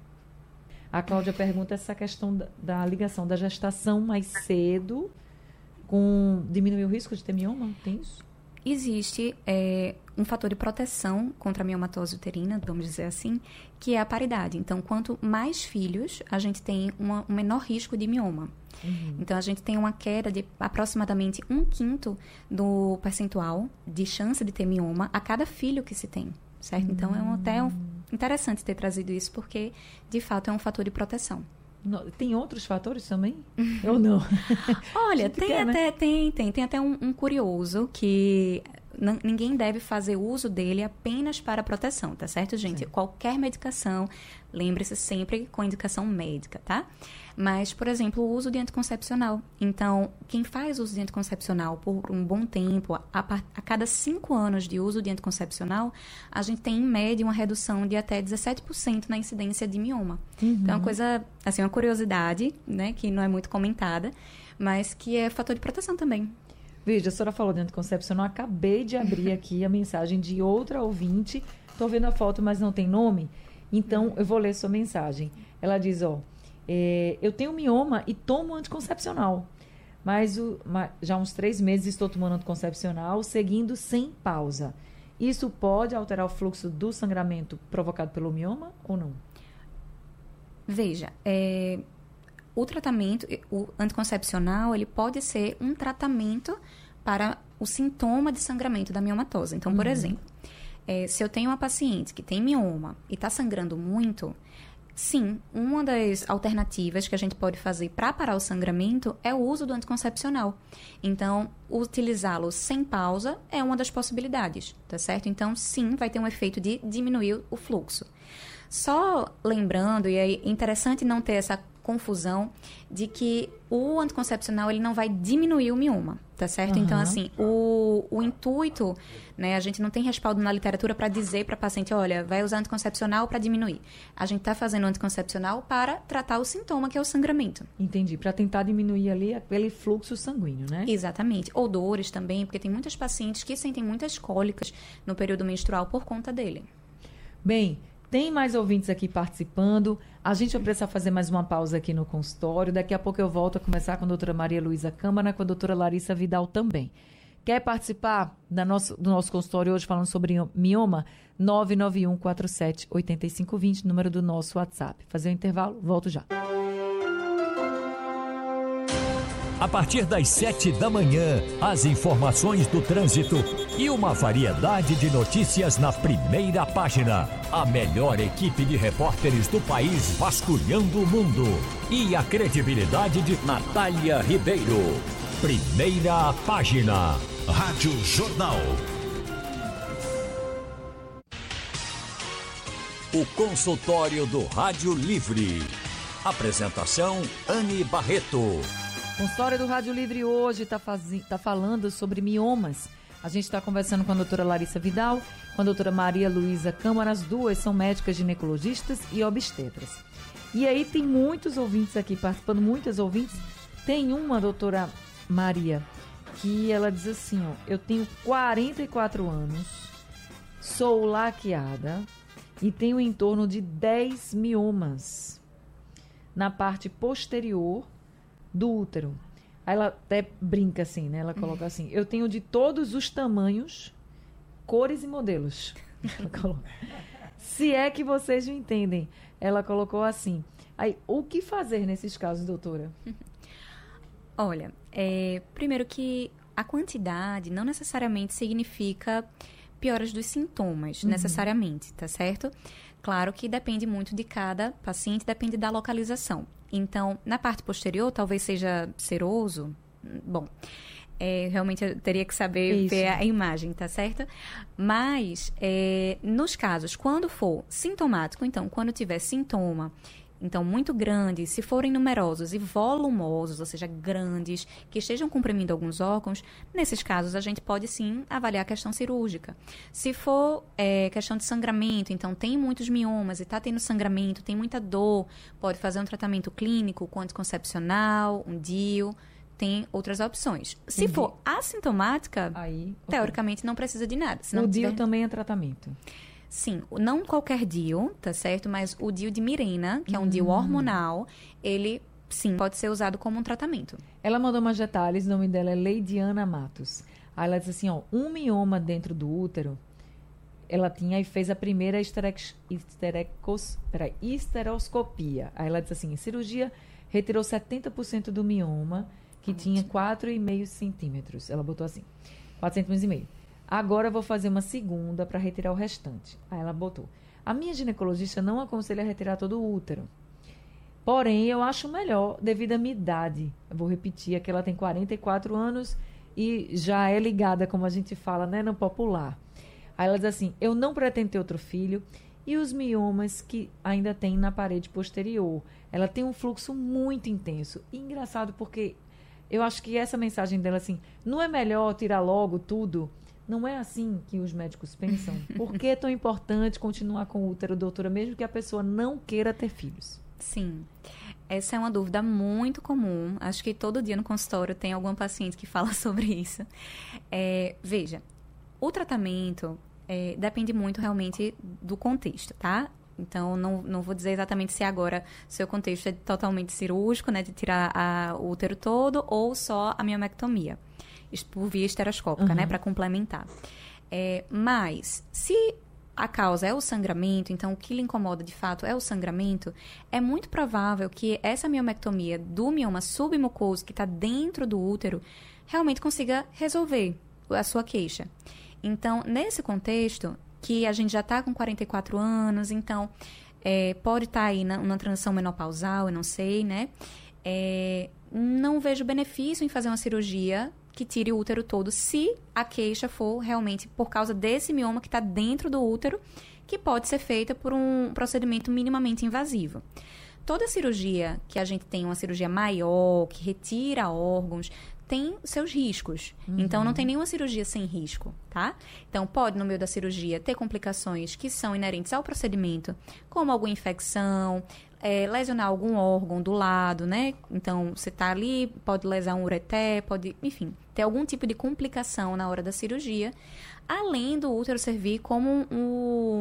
A Cláudia pergunta essa questão da, da ligação da gestação mais cedo com diminuir o risco de ter mioma. Tem isso? Existe é, um fator de proteção contra a miomatose uterina, vamos dizer assim, que é a paridade. Então, quanto mais filhos, a gente tem uma, um menor risco de mioma. Uhum. Então, a gente tem uma queda de aproximadamente um quinto do percentual de chance de ter mioma a cada filho que se tem, certo? Uhum. Então, é um, até um, interessante ter trazido isso, porque, de fato, é um fator de proteção. No, tem outros fatores também? Ou não? Olha, tem, quer, até, né? tem, tem, tem até um, um curioso que não, ninguém deve fazer uso dele apenas para proteção, tá certo, gente? Sim. Qualquer medicação, lembre-se sempre com indicação médica, tá? Mas, por exemplo, o uso de anticoncepcional. Então, quem faz uso de anticoncepcional por um bom tempo, a, a cada cinco anos de uso de anticoncepcional, a gente tem, em média, uma redução de até dezessete por cento na incidência de mioma. Uhum. Então, é uma coisa, assim, uma curiosidade, né, que não é muito comentada, mas que é fator de proteção também. Veja, a senhora falou de anticoncepcional, acabei de abrir aqui a mensagem de outra ouvinte, estou vendo a foto, mas não tem nome, então eu vou ler sua mensagem. Ela diz, ó, é, eu tenho mioma e tomo anticoncepcional, mas o, ma, já há uns três meses estou tomando anticoncepcional, seguindo sem pausa. Isso pode alterar o fluxo do sangramento provocado pelo mioma ou não? Veja, é, o tratamento, o anticoncepcional, ele pode ser um tratamento para o sintoma de sangramento da miomatose. Então, por uhum. exemplo, é, se eu tenho uma paciente que tem mioma e está sangrando muito, sim, uma das alternativas que a gente pode fazer para parar o sangramento é o uso do anticoncepcional. Então, utilizá-lo sem pausa é uma das possibilidades, tá certo? Então, sim, vai ter um efeito de diminuir o fluxo. Só lembrando, e é interessante não ter essa confusão de que o anticoncepcional ele não vai diminuir o mioma, tá certo? Uhum. Então, assim, o, o intuito, né, a gente não tem respaldo na literatura para dizer para a paciente, olha, vai usar anticoncepcional para diminuir. A gente está fazendo anticoncepcional para tratar o sintoma, que é o sangramento. Entendi, para tentar diminuir ali aquele fluxo sanguíneo, né? Exatamente. Ou dores também, porque tem muitas pacientes que sentem muitas cólicas no período menstrual por conta dele. Bem, Tem mais ouvintes aqui participando. A gente vai precisar fazer mais uma pausa aqui no consultório. Daqui a pouco eu volto a começar com a doutora Maria Luísa Câmara, com a doutora Larissa Vidal também. Quer participar da nosso, do nosso consultório hoje falando sobre mioma? nove nove um quatro sete oito cinco dois zero, número do nosso WhatsApp. Fazer um intervalo, volto já. A partir das sete da manhã, as informações do trânsito e uma variedade de notícias na primeira página. A melhor equipe de repórteres do país vasculhando o mundo. E a credibilidade de Natália Ribeiro. Primeira página. Rádio Jornal. O consultório do Rádio Livre. Apresentação Anne Barreto. O consultório do Rádio Livre hoje está tá falando sobre miomas. A gente está conversando com a doutora Larissa Vidal, com a doutora Maria Luísa Câmara. As duas são médicas ginecologistas e obstetras. E aí tem muitos ouvintes aqui participando, muitas ouvintes. Tem uma, doutora Maria, que ela diz assim, ó, eu tenho quarenta e quatro anos, sou laqueada e tenho em torno de dez miomas na parte posterior do útero. Aí ela até brinca assim, né? Ela coloca assim, eu tenho de todos os tamanhos, cores e modelos. Ela coloca. Se é que vocês me entendem. Ela colocou assim. Aí, o que fazer nesses casos, doutora? Olha, é, primeiro que a quantidade não necessariamente significa pioras dos sintomas, uhum. necessariamente, tá certo? Claro que depende muito de cada paciente, depende da localização. Então, na parte posterior, talvez seja seroso. Bom, é, realmente eu teria que saber Isso. ver a imagem, tá certo? Mas, é, nos casos, quando for sintomático, então, quando tiver sintoma, então, muito grandes, se forem numerosos e volumosos, ou seja, grandes, que estejam comprimindo alguns órgãos, nesses casos a gente pode sim avaliar a questão cirúrgica. Se for é, questão de sangramento, então tem muitos miomas e está tendo sangramento, tem muita dor, pode fazer um tratamento clínico com anticoncepcional, um D I U, tem outras opções. Se Entendi. for assintomática, Aí, okay. teoricamente não precisa de nada. O D I U tiver... também é tratamento? Sim, não qualquer D I U, tá certo? Mas o D I U de Mirena, que é um hum. D I U hormonal, ele, sim, pode ser usado como um tratamento. Ela mandou mais detalhes, o nome dela é Leidiana Matos. Aí ela diz assim, ó, um mioma dentro do útero, ela tinha e fez a primeira esterec, esterecos, peraí, esteroscopia. Aí ela diz assim, cirurgia retirou setenta por cento do mioma, que Ótimo. tinha quatro vírgula cinco centímetros. Ela botou assim, quatro centímetros e meio. Agora eu vou fazer uma segunda para retirar o restante. Aí ela botou. A minha ginecologista não aconselha a retirar todo o útero. Porém, eu acho melhor devido à minha idade. Eu vou repetir, é que ela tem quarenta e quatro anos e já é ligada, como a gente fala, né, no popular. Aí ela diz assim, eu não pretendo ter outro filho e os miomas que ainda tem na parede posterior. Ela tem um fluxo muito intenso. E engraçado porque eu acho que essa mensagem dela assim, não é melhor tirar logo tudo? Não é assim que os médicos pensam? Por que é tão importante continuar com o útero, doutora, mesmo que a pessoa não queira ter filhos? Sim, essa é uma dúvida muito comum. Acho que todo dia no consultório tem algum paciente que fala sobre isso. É, veja, o tratamento é, depende muito realmente do contexto, tá? Então, não, não vou dizer exatamente se agora seu contexto é totalmente cirúrgico, né, de tirar a, o útero todo, ou só a miomectomia, por via esteroscópica, uhum. né, para complementar. É, mas, se a causa é o sangramento, então o que lhe incomoda de fato é o sangramento, é muito provável que essa miomectomia do mioma submucoso que está dentro do útero realmente consiga resolver a sua queixa. Então, nesse contexto, que a gente já está com quarenta e quatro anos, então é, pode estar tá aí na, na transição menopausal, eu não sei, né? É, não vejo benefício em fazer uma cirurgia que tire o útero todo, se a queixa for realmente por causa desse mioma que está dentro do útero, que pode ser feita por um procedimento minimamente invasivo. Toda cirurgia que a gente tem, uma cirurgia maior, que retira órgãos, tem seus riscos. Uhum. Então, não tem nenhuma cirurgia sem risco, tá? Então, pode, no meio da cirurgia, ter complicações que são inerentes ao procedimento, como alguma infecção, é, lesionar algum órgão do lado, né? Então, você tá ali, pode lesar um ureter, pode, enfim, ter algum tipo de complicação na hora da cirurgia, além do útero servir como um,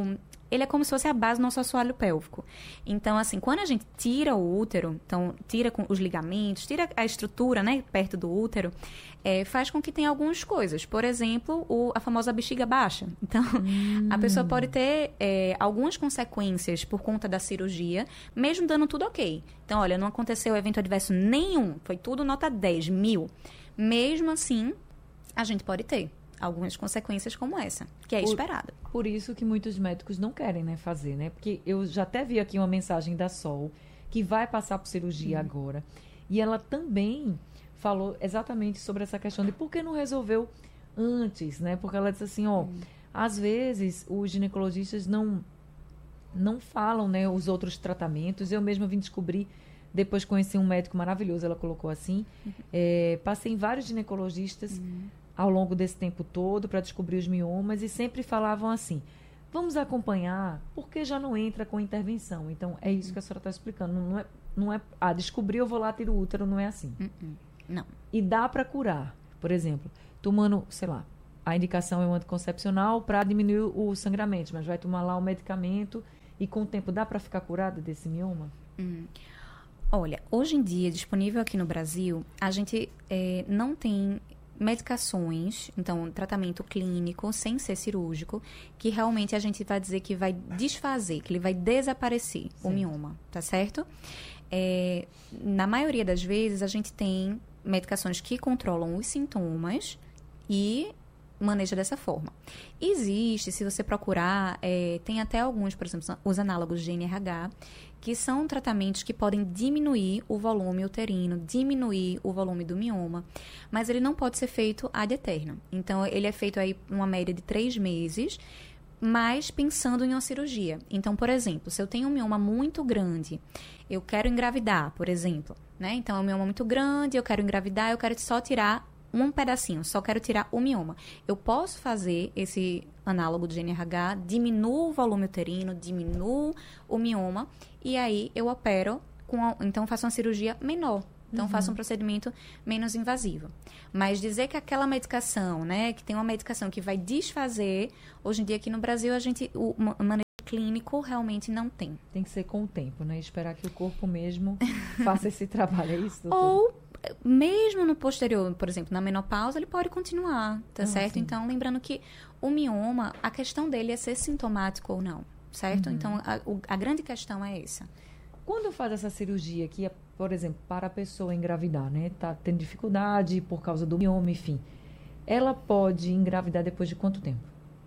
ele é como se fosse a base do nosso assoalho pélvico. Então, assim, quando a gente tira o útero, então, tira com os ligamentos, tira a estrutura, né, perto do útero, é, faz com que tenha algumas coisas. Por exemplo, o, a famosa bexiga baixa. Então, hum. a pessoa pode ter é, algumas consequências por conta da cirurgia, mesmo dando tudo ok. Então, olha, não aconteceu evento adverso nenhum, foi tudo nota dez, mil. Mesmo assim, a gente pode ter algumas consequências como essa, que é por, esperada. Por isso que muitos médicos não querem, né, fazer, né? Porque eu já até vi aqui uma mensagem da Sol, que vai passar por cirurgia hum. agora, e ela também falou exatamente sobre essa questão de por que não resolveu antes, né? Porque ela disse assim, ó, hum. às vezes os ginecologistas não, não falam, né, os outros tratamentos. Eu mesma vim descobrir, depois conheci um médico maravilhoso, ela colocou assim, uhum. é, passei em vários ginecologistas, uhum. ao longo desse tempo todo para descobrir os miomas e sempre falavam assim, vamos acompanhar porque já não entra com intervenção. Então, é isso que a senhora está explicando. Não é, não é, ah, descobri, eu vou lá, tiro o útero, não é assim. Uh-uh. Não. E dá para curar. Por exemplo, tomando, sei lá, a indicação é um anticoncepcional para diminuir o sangramento, mas vai tomar lá o medicamento e com o tempo dá para ficar curada desse mioma? Hum. Olha, hoje em dia, disponível aqui no Brasil, a gente é, não tem medicações, então tratamento clínico sem ser cirúrgico, que realmente a gente vai dizer que vai desfazer, que ele vai desaparecer, certo, o mioma, tá certo? É, na maioria das vezes a gente tem medicações que controlam os sintomas e maneja dessa forma. Existe, se você procurar, é, tem até alguns, por exemplo, os análogos de N R H, que são tratamentos que podem diminuir o volume uterino, diminuir o volume do mioma, mas ele não pode ser feito ad eterno. Então, ele é feito aí uma média de três meses, mas pensando em uma cirurgia. Então, por exemplo, se eu tenho um mioma muito grande, eu quero engravidar, por exemplo, né? Então, é um mioma muito grande, eu quero engravidar, eu quero só tirar um pedacinho, só quero tirar o mioma. Eu posso fazer esse análogo de N R H, diminuo o volume uterino, diminuo o mioma, e aí eu opero, com a, então faço uma cirurgia menor. Então, uhum. faço um procedimento menos invasivo. Mas dizer que aquela medicação, né, que tem uma medicação que vai desfazer, hoje em dia aqui no Brasil, a gente, o manejo clínico realmente não tem. Tem que ser com o tempo, né? Esperar que o corpo mesmo faça esse trabalho, é isso, doutor? Ou mesmo no posterior, por exemplo, na menopausa, ele pode continuar, tá ah, certo? Sim. Então, lembrando que o mioma, a questão dele é ser sintomático ou não, certo? Uhum. Então, a, o, a grande questão é essa. Quando faz essa cirurgia, que é, por exemplo, para a pessoa engravidar, né? Tá tendo dificuldade por causa do mioma, enfim. Ela pode engravidar depois de quanto tempo?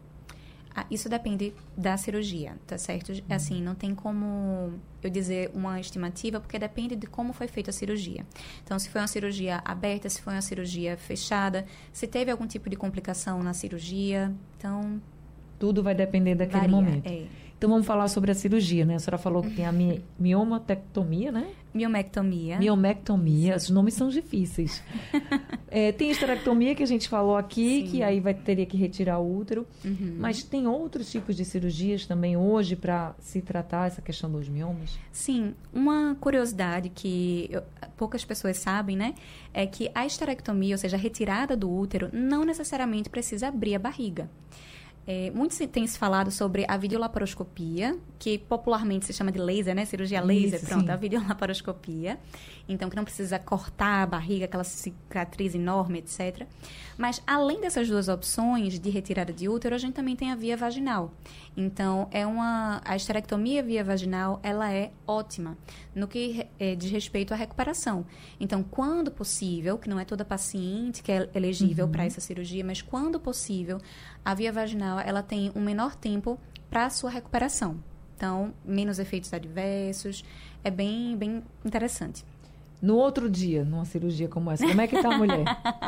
Ah, isso depende da cirurgia, tá certo? Uhum. Assim, não tem como eu dizer uma estimativa, porque depende de como foi feita a cirurgia. Então, se foi uma cirurgia aberta, se foi uma cirurgia fechada, se teve algum tipo de complicação na cirurgia, então... Tudo vai depender daquele varia, momento. É. Então, vamos falar sobre a cirurgia, né? A senhora falou que tem a mi miomatectomia, né? Miomectomia. Miomectomia. Os nomes são difíceis. é, tem esterectomia, que a gente falou aqui, Sim. que aí vai, teria que retirar o útero. Uhum. Mas tem outros tipos de cirurgias também hoje para se tratar essa questão dos miomas? Sim. Uma curiosidade que eu, poucas pessoas sabem, né? É que a esterectomia, ou seja, a retirada do útero, não necessariamente precisa abrir a barriga. É, muito se, tem se falado sobre a videolaparoscopia, que popularmente se chama de laser, né? Cirurgia laser, Isso, pronto, sim. a videolaparoscopia. Então, que não precisa cortar a barriga, aquela cicatriz enorme, etcétera. Mas, além dessas duas opções de retirada de útero, a gente também tem a via vaginal. Então, é uma, a esterectomia via vaginal, ela é ótima no que é, diz respeito à recuperação. Então, quando possível, que não é toda paciente que é elegível uhum. para essa cirurgia, mas quando possível, a via vaginal ela tem um menor tempo para a sua recuperação. Então, menos efeitos adversos. É bem, bem interessante. No outro dia, numa cirurgia como essa, como é que tá a mulher?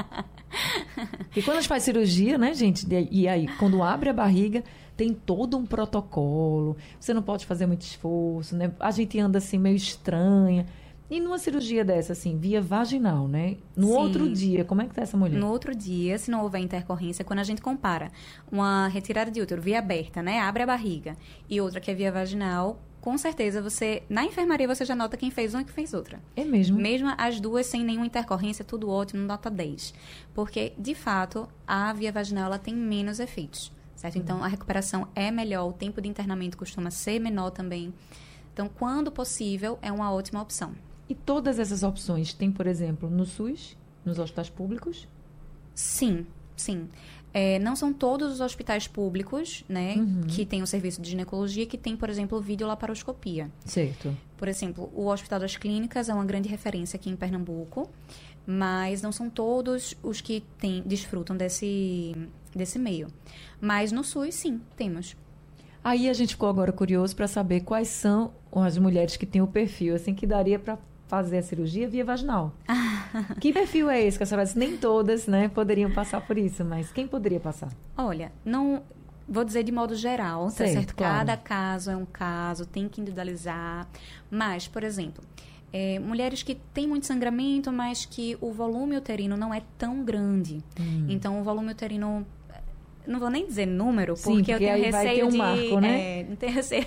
E quando a gente faz cirurgia, né, gente? E aí, quando abre a barriga, tem todo um protocolo. Você não pode fazer muito esforço, né? A gente anda assim, meio estranha. E numa cirurgia dessa, assim, via vaginal, né? No Sim. outro dia, como é que tá essa mulher? No outro dia, se não houver intercorrência, quando a gente compara uma retirada de útero via aberta, né? Abre a barriga, e outra que é via vaginal, com certeza você, na enfermaria, você já nota quem fez uma e quem fez outra. É mesmo? Mesmo as duas sem nenhuma intercorrência, tudo ótimo, nota dez. Porque, de fato, a via vaginal, ela tem menos efeitos. certo? Então, a recuperação é melhor, o tempo de internamento costuma ser menor também. Então, quando possível, é uma ótima opção. E todas essas opções tem, por exemplo, no SUS, nos hospitais públicos? Sim, sim. É, não são todos os hospitais públicos, né, uhum. que tem o serviço de ginecologia, que tem, por exemplo, videolaparoscopia. Certo. Por exemplo, o Hospital das Clínicas é uma grande referência aqui em Pernambuco, mas não são todos os que tem, desfrutam desse, desse meio. Mas no SUS, sim, temos. Aí a gente ficou agora curioso para saber quais são as mulheres que têm o perfil, assim, que daria para fazer a cirurgia via vaginal. Que perfil é esse? Que a senhora disse, nem todas, né, poderiam passar por isso, mas quem poderia passar? Olha, não... Vou dizer de modo geral, certo, tá certo? Claro. Cada caso é um caso, tem que individualizar. Mas, por exemplo, é, mulheres que têm muito sangramento, mas que o volume uterino não é tão grande. Hum. Então, o volume uterino... Não vou nem dizer número, Sim, porque, porque eu tenho receio um de... Marco, né? É, não tenho receio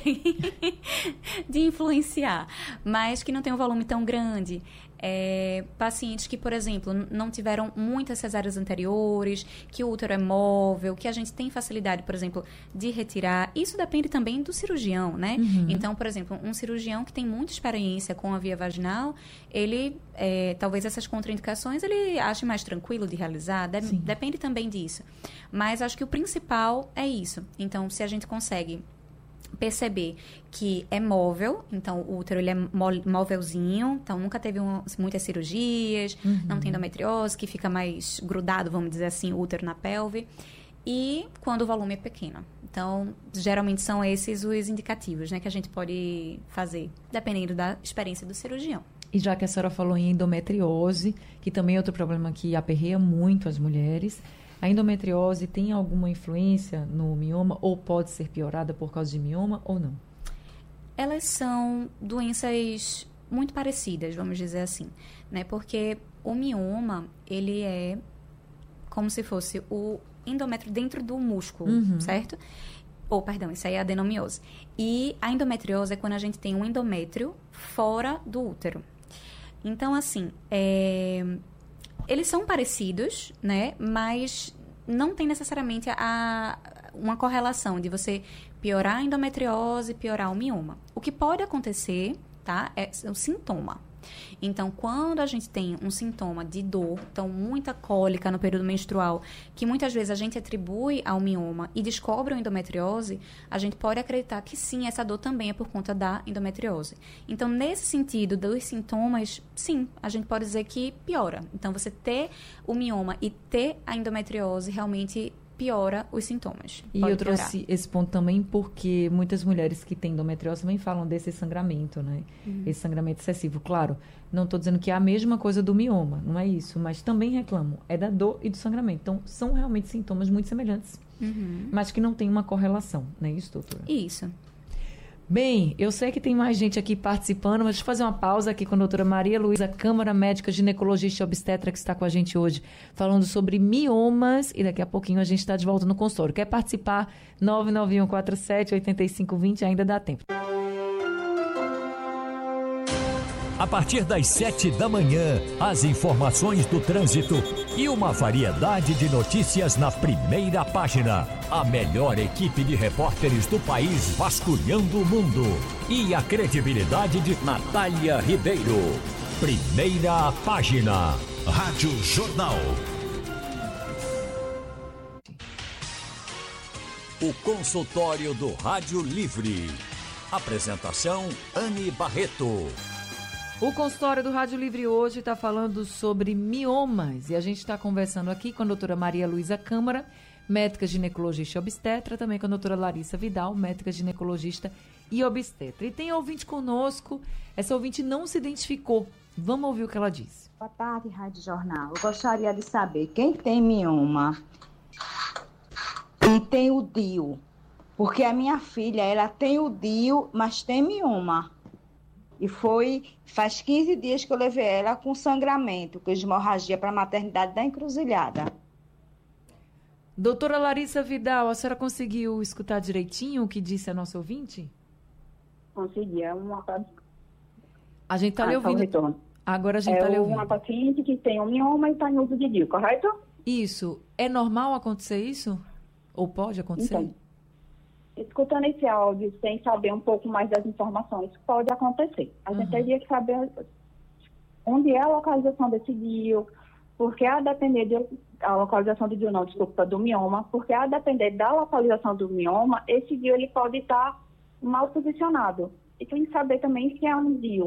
de influenciar. Mas que não tem um volume tão grande. É, pacientes que, por exemplo, não tiveram muitas cesáreas anteriores, que o útero é móvel, que a gente tem facilidade, por exemplo, de retirar. Isso depende também do cirurgião, né? Uhum. Então, por exemplo, um cirurgião que tem muita experiência com a via vaginal, ele, é, talvez essas contraindicações, ele ache mais tranquilo de realizar. De- depende também disso. Mas acho que o principal é isso. Então, se a gente consegue perceber que é móvel, então o útero ele é móvelzinho, então nunca teve um, muitas cirurgias, uhum. não tem endometriose, que fica mais grudado, vamos dizer assim, o útero na pelve, e quando o volume é pequeno. Então, geralmente são esses os indicativos, né, que a gente pode fazer, dependendo da experiência do cirurgião. E já que a senhora falou em endometriose, que também é outro problema que aperreia muito as mulheres, a endometriose tem alguma influência no mioma ou pode ser piorada por causa de mioma ou não? Elas são doenças muito parecidas, vamos dizer assim, né? Porque o mioma, ele é como se fosse o endométrio dentro do músculo, uhum. certo? Ou, perdão, isso aí é a adenomiose. E a endometriose é quando a gente tem um endométrio fora do útero. Então, assim, é... eles são parecidos, né? Mas não tem necessariamente a, uma correlação de você piorar a endometriose e piorar o mioma. O que pode acontecer, tá? É o sintoma. Então, quando a gente tem um sintoma de dor, então muita cólica no período menstrual, que muitas vezes a gente atribui ao mioma e descobre a endometriose, a gente pode acreditar que sim, essa dor também é por conta da endometriose. Então, nesse sentido dos sintomas, sim, a gente pode dizer que piora. Então, você ter o mioma e ter a endometriose realmente piora os sintomas. E eu trouxe piorar. Esse ponto também porque muitas mulheres que têm endometriose também falam desse sangramento, né? Uhum. Esse sangramento excessivo. Claro, não estou dizendo que é a mesma coisa do mioma, não é isso, mas também reclamam. É da dor e do sangramento. Então, são realmente sintomas muito semelhantes, uhum. mas que não tem uma correlação, não é isso, doutora? Isso. Bem, eu sei que tem mais gente aqui participando, mas deixa eu fazer uma pausa aqui com a doutora Maria Luísa Câmara, médica ginecologista e obstetra, que está com a gente hoje, falando sobre miomas, e daqui a pouquinho a gente está de volta no consultório. Quer participar? nove nove um quatro sete oito cinco dois zero, ainda dá tempo. A partir das sete da manhã, as informações do trânsito e uma variedade de notícias na primeira página. A melhor equipe de repórteres do país vasculhando o mundo. E a credibilidade de Natália Ribeiro. Primeira página. Rádio Jornal. O consultório do Rádio Livre. Apresentação Anne Barreto. O consultório do Rádio Livre hoje está falando sobre miomas e a gente está conversando aqui com a doutora Maria Luísa Câmara, médica ginecologista e obstetra, também com a doutora Larissa Vidal, médica ginecologista e obstetra. E tem ouvinte conosco, essa ouvinte não se identificou. Vamos ouvir o que ela disse. Boa tarde, Rádio Jornal. Eu gostaria de saber quem tem mioma e tem o D I U, porque a minha filha, ela tem o D I U, mas tem mioma. E foi, faz quinze dias que eu levei ela com sangramento, com hemorragia para a maternidade da Encruzilhada. Doutora Larissa Vidal, a senhora conseguiu escutar direitinho o que disse a nossa ouvinte? Consegui, é uma... A gente está ah, lhe ouvindo. Tá Agora a gente está é lhe ouvindo. É uma paciente que tem um mioma e está em uso de D I U, correto? Isso. É normal acontecer isso? Ou pode acontecer? Então, escutando esse áudio sem saber um pouco mais das informações, pode acontecer. A gente Uhum. teria que saber onde é a localização desse D I U, porque a depender de, a localização do D I U, não, desculpa, do mioma, porque a depender da localização do mioma, esse D I U ele pode estar mal posicionado. E tem que saber também se é um D I U